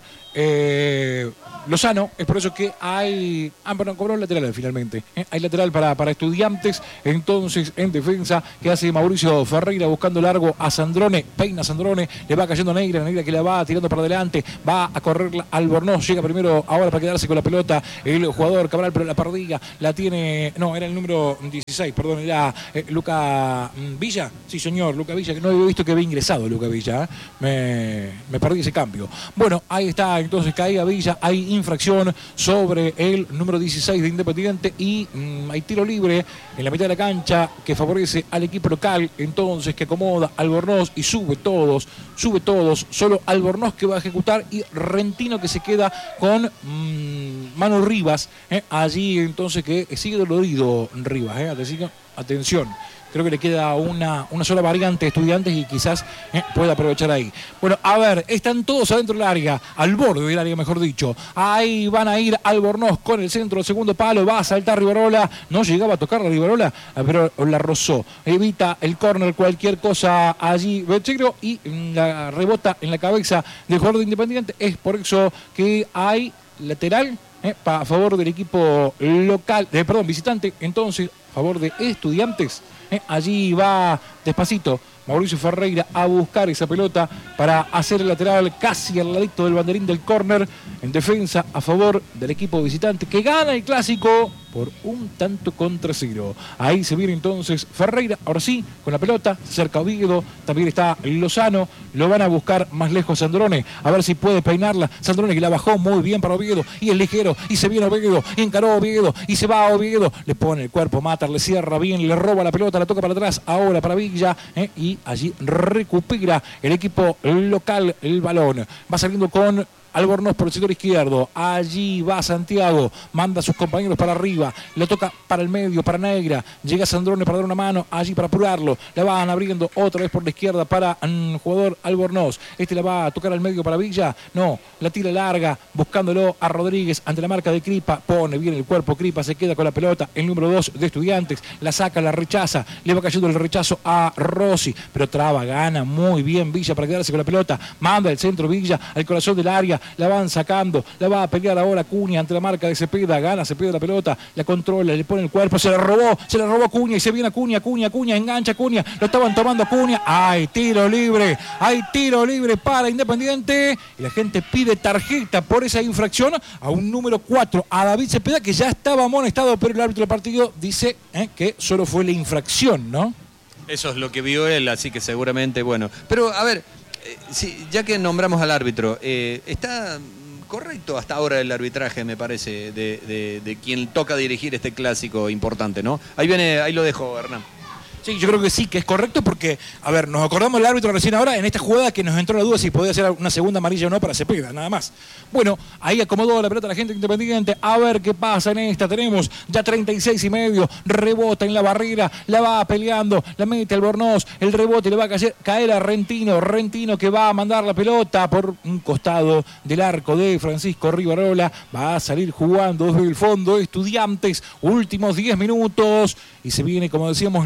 eh, Lozano, es por eso que hay... Ah, perdón, cobró un lateral finalmente. ¿eh? Hay lateral para, para Estudiantes, entonces en defensa que hace Mauricio Ferreira buscando largo a Sandrone, peina a Sandrone, le va cayendo Negra, Negra que la va tirando para adelante, va a correr Albornoz, llega primero ahora para quedarse con la pelota el jugador Cabral, pero la perdida la tiene... No, era el número dieciséis, perdón, era eh, Luca Villa, sí señor, Luca Villa, que no había visto que había ingresado Luca Villa, ¿eh? me, me perdí ese cambio. Bueno, ahí está, entonces caía Villa, hay infracción sobre el número dieciséis de Independiente y mmm, hay tiro libre en la mitad de la cancha que favorece al equipo local, entonces que acomoda Albornoz y sube todos, sube todos, solo Albornoz que va a ejecutar y Rentino que se queda con mmm, Manu Rivas, eh, allí entonces que sigue dolorido Rivas, eh, atención, atención. Creo que le queda una, una sola variante de Estudiantes y quizás eh, pueda aprovechar ahí. Bueno, a ver, están todos adentro del área, al borde del área, mejor dicho. Ahí van a ir Albornoz con el centro, el segundo palo, va a saltar Rivarola. No llegaba a tocar la Rivarola, pero la rozó. Evita el córner, cualquier cosa allí, Bechegro, y la rebota en la cabeza del jugador de Independiente. Es por eso que hay lateral eh, a favor del equipo local, eh, perdón, visitante, entonces a favor de Estudiantes. Eh, allí va despacito Mauricio Ferreira a buscar esa pelota para hacer el lateral casi al ladito del banderín del córner en defensa a favor del equipo visitante que gana el clásico por un tanto contra cero. Ahí se viene entonces Ferreira, ahora sí, con la pelota, cerca Oviedo, también está Lozano, lo van a buscar más lejos Sandrone, a ver si puede peinarla, Sandrone que la bajó muy bien para Oviedo, y es ligero, y se viene Oviedo, encaró Oviedo, y se va a Oviedo, le pone el cuerpo, Matar, le cierra bien, le roba la pelota, la toca para atrás, ahora para Villa, eh, y allí recupera el equipo local el balón, va saliendo con Albornoz por el sector izquierdo, allí va Santiago, manda a sus compañeros para arriba, le toca para el medio, para Negra, llega Sandrone para dar una mano, allí para apurarlo, la van abriendo otra vez por la izquierda para el um, jugador Albornoz, este la va a tocar al medio para Villa, no, la tira larga, buscándolo a Rodríguez ante la marca de Cripa, pone bien el cuerpo, Cripa se queda con la pelota, el número dos de Estudiantes, la saca, la rechaza, le va cayendo el rechazo a Rossi, pero traba, gana muy bien Villa para quedarse con la pelota, manda el centro Villa al corazón del área, la van sacando, la va a pelear ahora Cunha ante la marca de Cepeda, gana Cepeda la pelota, la controla, le pone el cuerpo, se la robó, se la robó Cunha y se viene a Cunha, Cunha, Cunha, engancha Cunha, lo estaban tomando Cunha, hay tiro libre, hay tiro libre para Independiente y la gente pide tarjeta por esa infracción a un número cuatro, a David Cepeda que ya estaba amonestado, pero el árbitro del partido dice eh, que solo fue la infracción, ¿no? Eso es lo que vio él, así que seguramente, bueno, pero a ver, Eh, sí, ya que nombramos al árbitro, eh, está correcto hasta ahora el arbitraje, me parece, de, de, de quien toca dirigir este clásico importante, ¿no? Ahí viene, ahí lo dejo, Hernán. Sí, yo creo que sí, que es correcto porque, a ver, nos acordamos del árbitro recién ahora en esta jugada que nos entró la duda si podía ser una segunda amarilla o no para Cepeda, nada más. Bueno, ahí acomodó la pelota la gente Independiente, a ver qué pasa en esta, tenemos ya treinta y seis y medio, rebota en la barrera, la va peleando, la mete Albornoz, el rebote le va a caer, caer a Rentino, Rentino que va a mandar la pelota por un costado del arco de Francisco Rivarola, va a salir jugando desde el fondo Estudiantes, últimos diez minutos, y se viene, como decíamos, la última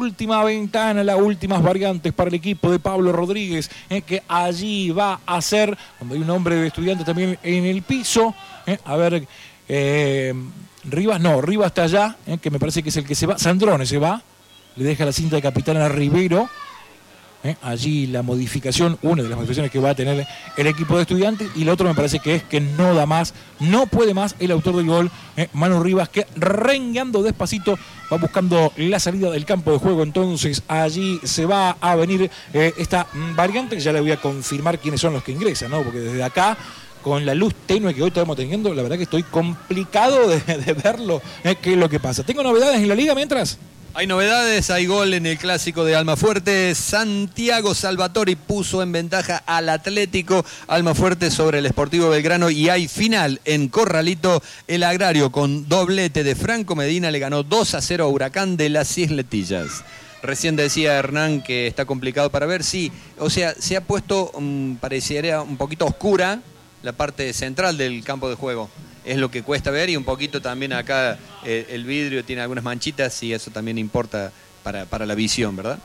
última ventana, las últimas variantes para el equipo de Pablo Rodríguez, eh, que allí va a hacer, cuando hay un hombre de Estudiantes también en el piso, eh, a ver, eh, Rivas, no, Rivas está allá, eh, que me parece que es el que se va, Sandrone se va, le deja la cinta de capitán a Rivero. Eh, allí la modificación, una de las modificaciones que va a tener el equipo de Estudiantes, y lo otro me parece que es que no da más, no puede más el autor del gol, eh, Manu Rivas, que rengueando despacito va buscando la salida del campo de juego. Entonces allí se va a venir eh, esta variante, ya le voy a confirmar quiénes son los que ingresan, ¿no? Porque desde acá, con la luz tenue que hoy estamos teniendo, la verdad que estoy complicado de, de verlo, eh, qué es lo que pasa. ¿Tengo novedades en la liga mientras? Hay novedades, hay gol en el clásico de Almafuerte. Santiago Salvatori puso en ventaja al Atlético Almafuerte sobre el Sportivo Belgrano, y hay final en Corralito. El Agrario, con doblete de Franco Medina, le ganó dos a cero a Huracán de las Isletillas. Recién decía Hernán que está complicado para ver, sí, o sea, se ha puesto, um, pareciera un poquito oscura la parte central del campo de juego. Es lo que cuesta ver, y un poquito también acá eh, el vidrio tiene algunas manchitas, y eso también importa para, para la visión, ¿verdad?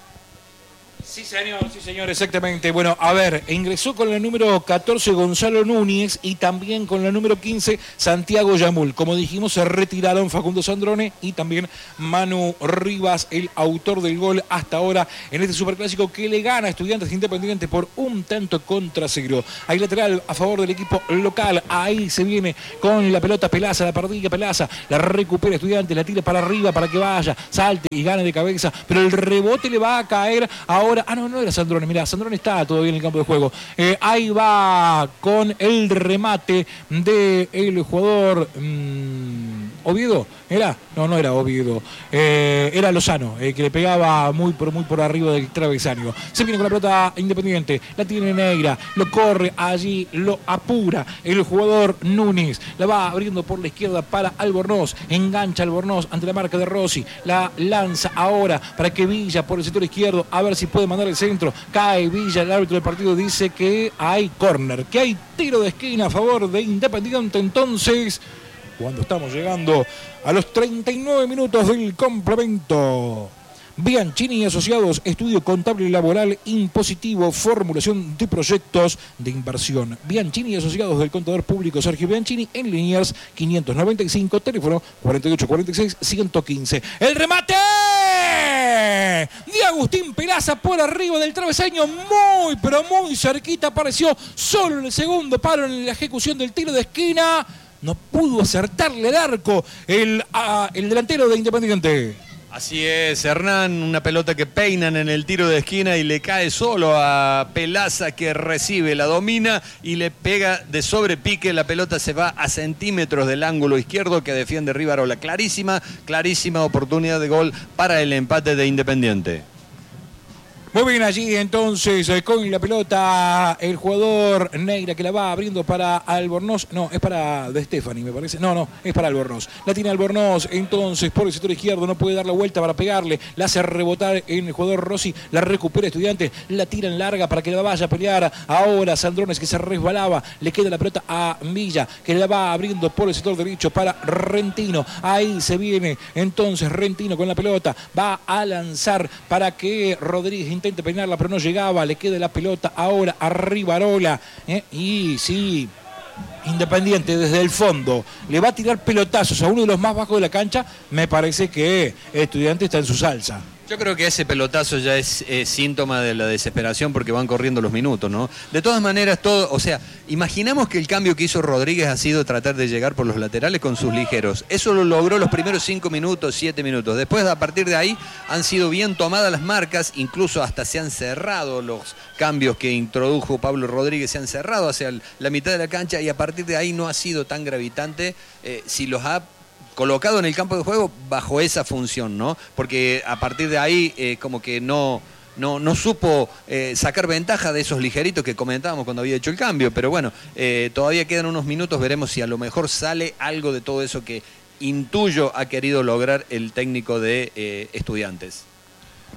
Sí, señor, sí, señor, exactamente. Bueno, a ver, ingresó con la número catorce Gonzalo Núñez y también con la número quince Santiago Yamul. Como dijimos, se retiraron Facundo Sandrone y también Manu Rivas, el autor del gol hasta ahora en este superclásico que le gana a Estudiantes Independiente por un tanto contra cero. Hay lateral a favor del equipo local. Ahí se viene con la pelota Pelaza, la perdilla Pelaza, la recupera Estudiantes, la tira para arriba para que vaya, salte y gane de cabeza, pero el rebote le va a caer ahora. Ah, no, no era Sandrone, mirá, Sandrone está todavía en el campo de juego. Eh, ahí va con el remate del jugador mmm, Oviedo, ¿era? No, no era Oviedo, eh, era Lozano, eh, que le pegaba muy por, muy por arriba del travesaño. Se viene con la pelota Independiente, la tiene Negra, lo corre allí, lo apura el jugador Núñez, la va abriendo por la izquierda para Albornoz, engancha Albornoz ante la marca de Rossi, la lanza ahora para que Villa por el sector izquierdo, a ver si puede mandar el centro, cae Villa, el árbitro del partido dice que hay córner, que hay tiro de esquina a favor de Independiente. Entonces, cuando estamos llegando a los treinta y nueve minutos del complemento, Bianchini y Asociados, estudio contable y laboral impositivo, formulación de proyectos de inversión. Bianchini y Asociados, del contador público Sergio Bianchini, en Liniers quinientos noventa y cinco, teléfono cuarenta y ocho cuarenta y seis ciento quince. ¡El remate de Agustín Pelaza por arriba del travesaño! Muy, pero muy cerquita, apareció solo en el segundo palo en la ejecución del tiro de esquina. No pudo acertarle el arco el, a, el delantero de Independiente. Así es, Hernán, una pelota que peinan en el tiro de esquina y le cae solo a Pelaza, que recibe, la domina y le pega de sobrepique. La pelota se va a centímetros del ángulo izquierdo que defiende Rivarola. Clarísima, clarísima oportunidad de gol para el empate de Independiente. Muy bien, allí entonces con la pelota el jugador Negra, que la va abriendo para Albornoz. No, es para De Stefani, me parece. No, no, es para Albornoz. La tiene Albornoz entonces por el sector izquierdo, no puede dar la vuelta para pegarle. La hace rebotar en el jugador Rossi, la recupera Estudiantes, la tira en larga para que la vaya a pelear. Ahora Sandrones, que se resbalaba, le queda la pelota a Villa, que la va abriendo por el sector derecho para Rentino. Ahí se viene entonces Rentino con la pelota, va a lanzar para que Rodríguez intente peinarla, pero no llegaba, le queda la pelota ahora a Rivarola, ¿eh? Y sí, Independiente desde el fondo le va a tirar pelotazos a uno de los más bajos de la cancha. Me parece que Estudiante está en su salsa. Yo creo que ese pelotazo ya es eh, síntoma de la desesperación, porque van corriendo los minutos, ¿no? De todas maneras, todo, o sea, imaginamos que el cambio que hizo Rodríguez ha sido tratar de llegar por los laterales con sus ligeros. Eso lo logró los primeros cinco minutos, siete minutos. Después, a partir de ahí, han sido bien tomadas las marcas, incluso hasta se han cerrado los cambios que introdujo Pablo Rodríguez, se han cerrado hacia la mitad de la cancha, y a partir de ahí no ha sido tan gravitante eh, si los ha colocado en el campo de juego bajo esa función, ¿no? Porque a partir de ahí eh, como que no, no, no supo eh, sacar ventaja de esos ligeritos que comentábamos cuando había hecho el cambio. Pero bueno, eh, todavía quedan unos minutos, veremos si a lo mejor sale algo de todo eso que intuyo ha querido lograr el técnico de eh, Estudiantes.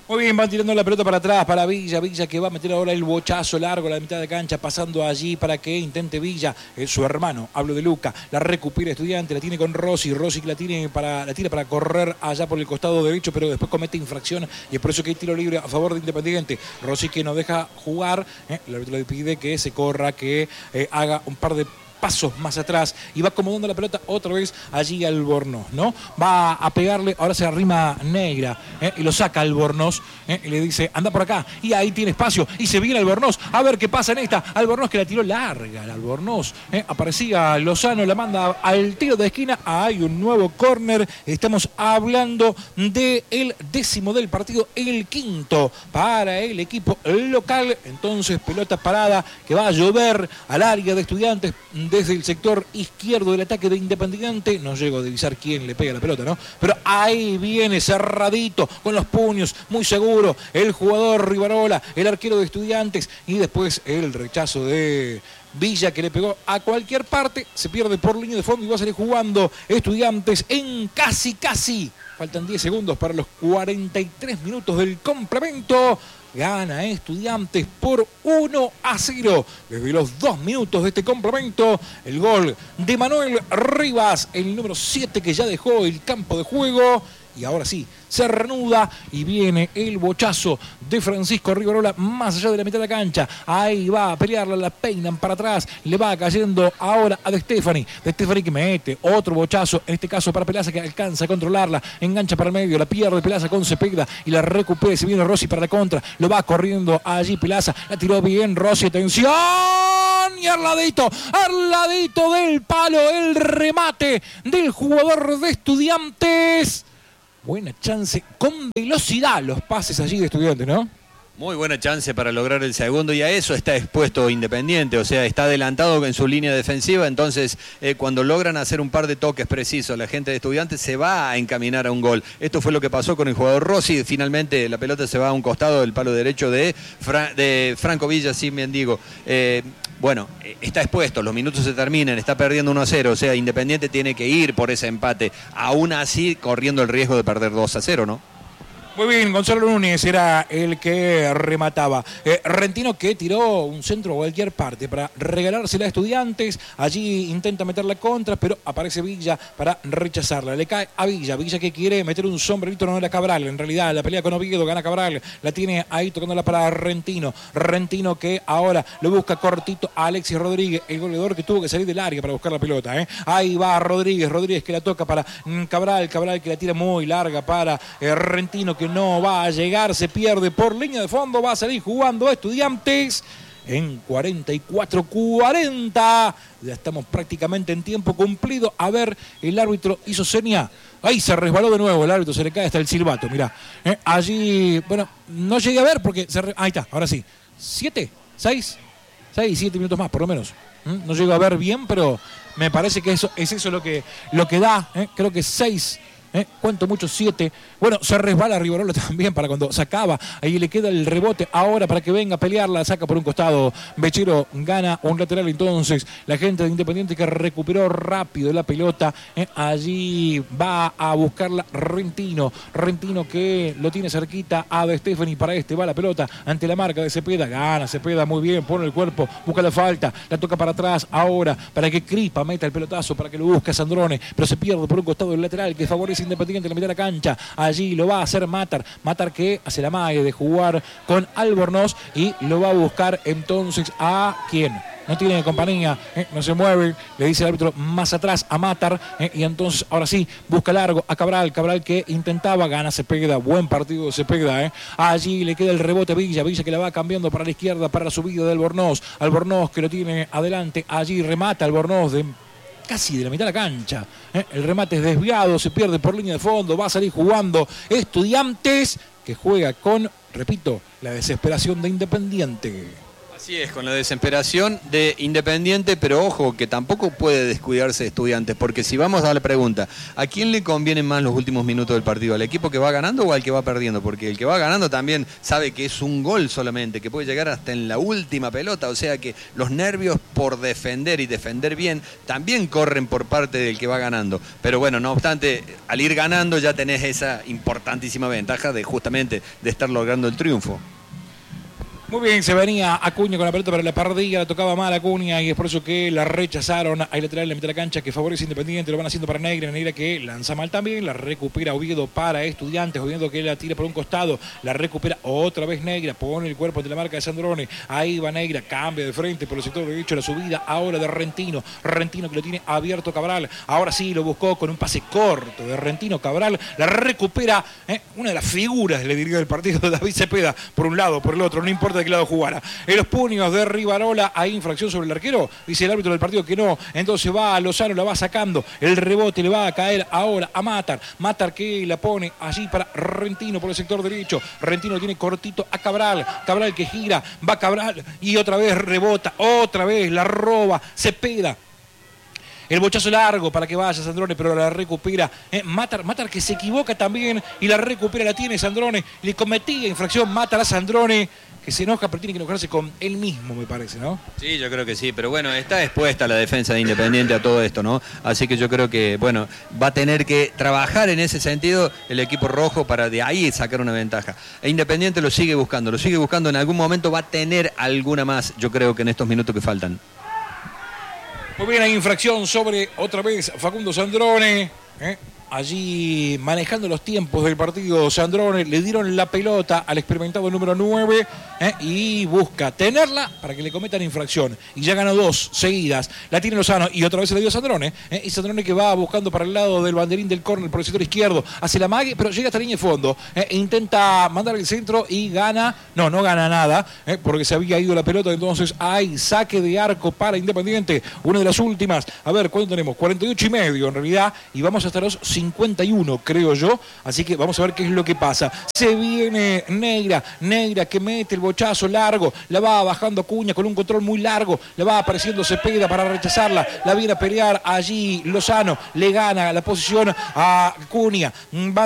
Muy bien, van tirando la pelota para atrás, para Villa, Villa que va a meter ahora el bochazo largo a la mitad de cancha, pasando allí para que intente Villa, eh, su hermano, hablo de Luca, la recupera Estudiante, la tiene con Rossi, Rossi que la tiene para, la tira para correr allá por el costado derecho, pero después comete infracción y es por eso que hay tiro libre a favor de Independiente. Rossi que no deja jugar, eh, el árbitro le pide que se corra, que eh, haga un par de pasos más atrás y va acomodando la pelota otra vez allí Albornoz, ¿no? Va a pegarle, ahora se arrima Negra, ¿eh? Y lo saca Albornoz, ¿eh? Y le dice, anda por acá, y ahí tiene espacio, y se viene Albornoz, a ver qué pasa en esta, Albornoz que la tiró larga, el Albornoz, ¿eh? Aparecía Lozano, la manda al tiro de esquina, hay un nuevo córner, estamos hablando del décimo del partido, el quinto para el equipo local, entonces pelota parada que va a llover al área de Estudiantes, desde el sector izquierdo del ataque de Independiente, no llego a divisar quién le pega la pelota, ¿no? Pero ahí viene cerradito, con los puños, muy seguro, el jugador Rivarola, el arquero de Estudiantes, y después el rechazo de Villa que le pegó a cualquier parte, se pierde por línea de fondo y va a salir jugando Estudiantes en casi, casi. Faltan diez segundos para los cuarenta y tres minutos del complemento. Gana Estudiantes por uno a cero. Desde los dos minutos de este complemento, el gol de Manuel Rivas, el número siete que ya dejó el campo de juego. Y ahora sí, se reanuda y viene el bochazo de Francisco Rivarola más allá de la mitad de la cancha. Ahí va a pelearla, la peinan para atrás. Le va cayendo ahora a De Stefani. De Stefani que mete otro bochazo, en este caso para Pelaza que alcanza a controlarla. Engancha para el medio, la pierde Pelaza con Cepeda y la recupera. Se viene Rossi para la contra. Lo va corriendo allí Pelaza. La tiró bien Rossi. Atención. Y al ladito, al ladito del palo, el remate del jugador de Estudiantes. Buena chance, con velocidad los pases allí de Estudiantes, ¿no? Muy buena chance para lograr el segundo y a eso está expuesto Independiente, o sea, está adelantado en su línea defensiva, entonces eh, cuando logran hacer un par de toques precisos, la gente de Estudiantes se va a encaminar a un gol. Esto fue lo que pasó con el jugador Rossi, finalmente la pelota se va a un costado del palo derecho de, Fra de Franco Villa, sí, bien digo. Eh, Bueno, está expuesto, los minutos se terminan, está perdiendo uno a cero, o sea, Independiente tiene que ir por ese empate, aún así corriendo el riesgo de perder dos a cero, ¿no? Muy bien, Gonzalo Núñez era el que remataba. Eh, Rentino que tiró un centro a cualquier parte para regalársela a Estudiantes. Allí intenta meter la contra, pero aparece Villa para rechazarla. Le cae a Villa. Villa que quiere meter un sombrerito, no era Cabral. En realidad, la pelea con Oviedo, gana Cabral. La tiene ahí tocándola para Rentino. Rentino que ahora lo busca cortito a Alexis Rodríguez, el goleador que tuvo que salir del área para buscar la pelota. ¿eh? Ahí va Rodríguez. Rodríguez que la toca para Cabral. Cabral que la tira muy larga para eh, Rentino, que no va a llegar, se pierde por línea de fondo, va a salir jugando Estudiantes en cuarenta y cuatro cuarenta. Ya estamos prácticamente en tiempo cumplido. A ver, el árbitro hizo seña. Ahí se resbaló de nuevo el árbitro, se le cae hasta el silbato, mirá. Eh, allí, bueno, no llegué a ver porque... Se re... Ahí está, ahora sí. ¿Siete? ¿Seis? Seis, siete minutos más, por lo menos. ¿Mm? No llego a ver bien, pero me parece que eso es eso lo que, lo que da. ¿eh? Creo que seis... ¿Eh? Cuento mucho, siete. Bueno, se resbala Rivarola también para cuando sacaba. Ahí le queda el rebote ahora para que venga a pelearla. Saca por un costado. Bechero gana un lateral. Entonces, la gente de Independiente que recuperó rápido la pelota. ¿eh? Allí va a buscarla Rentino. Rentino que lo tiene cerquita a De Stefani. Para este va la pelota ante la marca de Cepeda. Gana Cepeda muy bien. Pone el cuerpo. Busca la falta. La toca para atrás ahora para que Cripa meta el pelotazo. Para que lo busque Sandrone. Pero se pierde por un costado del lateral que favorece Independiente en la mitad de la cancha. Allí lo va a hacer Matar. Matar que hace la magia de jugar con Albornoz y lo va a buscar entonces a ¿quién? No tiene compañía, ¿eh? no se mueve, le dice el árbitro más atrás a Matar, ¿eh? y entonces ahora sí, busca largo a Cabral, Cabral que intentaba, gana Cepeda, buen partido de Cepeda, ¿eh? allí le queda el rebote a Villa, Villa que la va cambiando para la izquierda, para la subida de Albornoz, Albornoz que lo tiene adelante, allí remata Albornoz de casi de la mitad de la cancha. ¿eh? El remate es desviado, se pierde por línea de fondo, va a salir jugando Estudiantes, que juega con, repito, la desesperación de Independiente. Así es, con la desesperación de Independiente, pero ojo, que tampoco puede descuidarse de Estudiantes, porque si vamos a la pregunta, ¿a quién le convienen más los últimos minutos del partido? ¿Al equipo que va ganando o al que va perdiendo? Porque el que va ganando también sabe que es un gol solamente, que puede llegar hasta en la última pelota, o sea que los nervios por defender y defender bien también corren por parte del que va ganando. Pero bueno, no obstante, al ir ganando ya tenés esa importantísima ventaja de justamente de estar logrando el triunfo. Muy bien, se venía Acuña con la pelota para la perdida, la tocaba mal Acuña y es por eso que la rechazaron. Hay lateral en la mitad de la cancha que favorece Independiente, lo van haciendo para Negra, Negra que lanza mal también, la recupera Oviedo para Estudiantes, Oviedo que la tira por un costado, la recupera otra vez Negra, pone el cuerpo de la marca de Sandrone, ahí va Negra, cambia de frente por el sector derecho, la subida ahora de Rentino, Rentino que lo tiene abierto Cabral, ahora sí lo buscó con un pase corto de Rentino, Cabral, la recupera, eh, una de las figuras, le diría del partido, David Cepeda, por un lado, por el otro, no importa de qué lado jugara. En los puños de Rivarola hay infracción sobre el arquero, dice el árbitro del partido que no, entonces va a Lozano, la va sacando, el rebote le va a caer ahora a Matar, Matar que la pone allí para Rentino por el sector derecho, Rentino tiene cortito a Cabral, Cabral que gira, va Cabral y otra vez rebota, otra vez la roba, Cepeda. El bochazo largo para que vaya Sandrone, pero la recupera eh, Matar, Matar que se equivoca también y la recupera, la tiene Sandrone, le cometía infracción, Matar a Sandrone, que se enoja, pero tiene que enojarse con él mismo, me parece, ¿no? Sí, yo creo que sí, pero bueno, está expuesta la defensa de Independiente a todo esto, ¿no? Así que yo creo que, bueno, va a tener que trabajar en ese sentido el equipo rojo para de ahí sacar una ventaja. E Independiente lo sigue buscando, lo sigue buscando, en algún momento va a tener alguna más, yo creo que en estos minutos que faltan. Muy bien, hay infracción sobre, otra vez, Facundo Sandrone, ¿eh? Allí manejando los tiempos del partido Sandrone, le dieron la pelota al experimentado número nueve ¿eh? y busca tenerla para que le cometan infracción. Y ya ganó dos seguidas, la tiene Lozano y otra vez se le dio a Sandrone. ¿eh? Y Sandrone que va buscando para el lado del banderín del córner por el sector izquierdo, hace la mague, pero llega hasta la línea de fondo. ¿eh? E intenta mandar el centro y gana, no, no gana nada, ¿eh? porque se había ido la pelota, entonces hay saque de arco para Independiente, una de las últimas. A ver, ¿cuánto tenemos? cuarenta y ocho y medio en realidad, y vamos hasta los cincuenta y uno, creo yo, así que vamos a ver qué es lo que pasa. Se viene Negra, Negra que mete el bochazo largo, la va bajando Acuña con un control muy largo, la va apareciendo Cepeda para rechazarla, la viene a pelear allí Lozano, le gana la posición a Acuña, va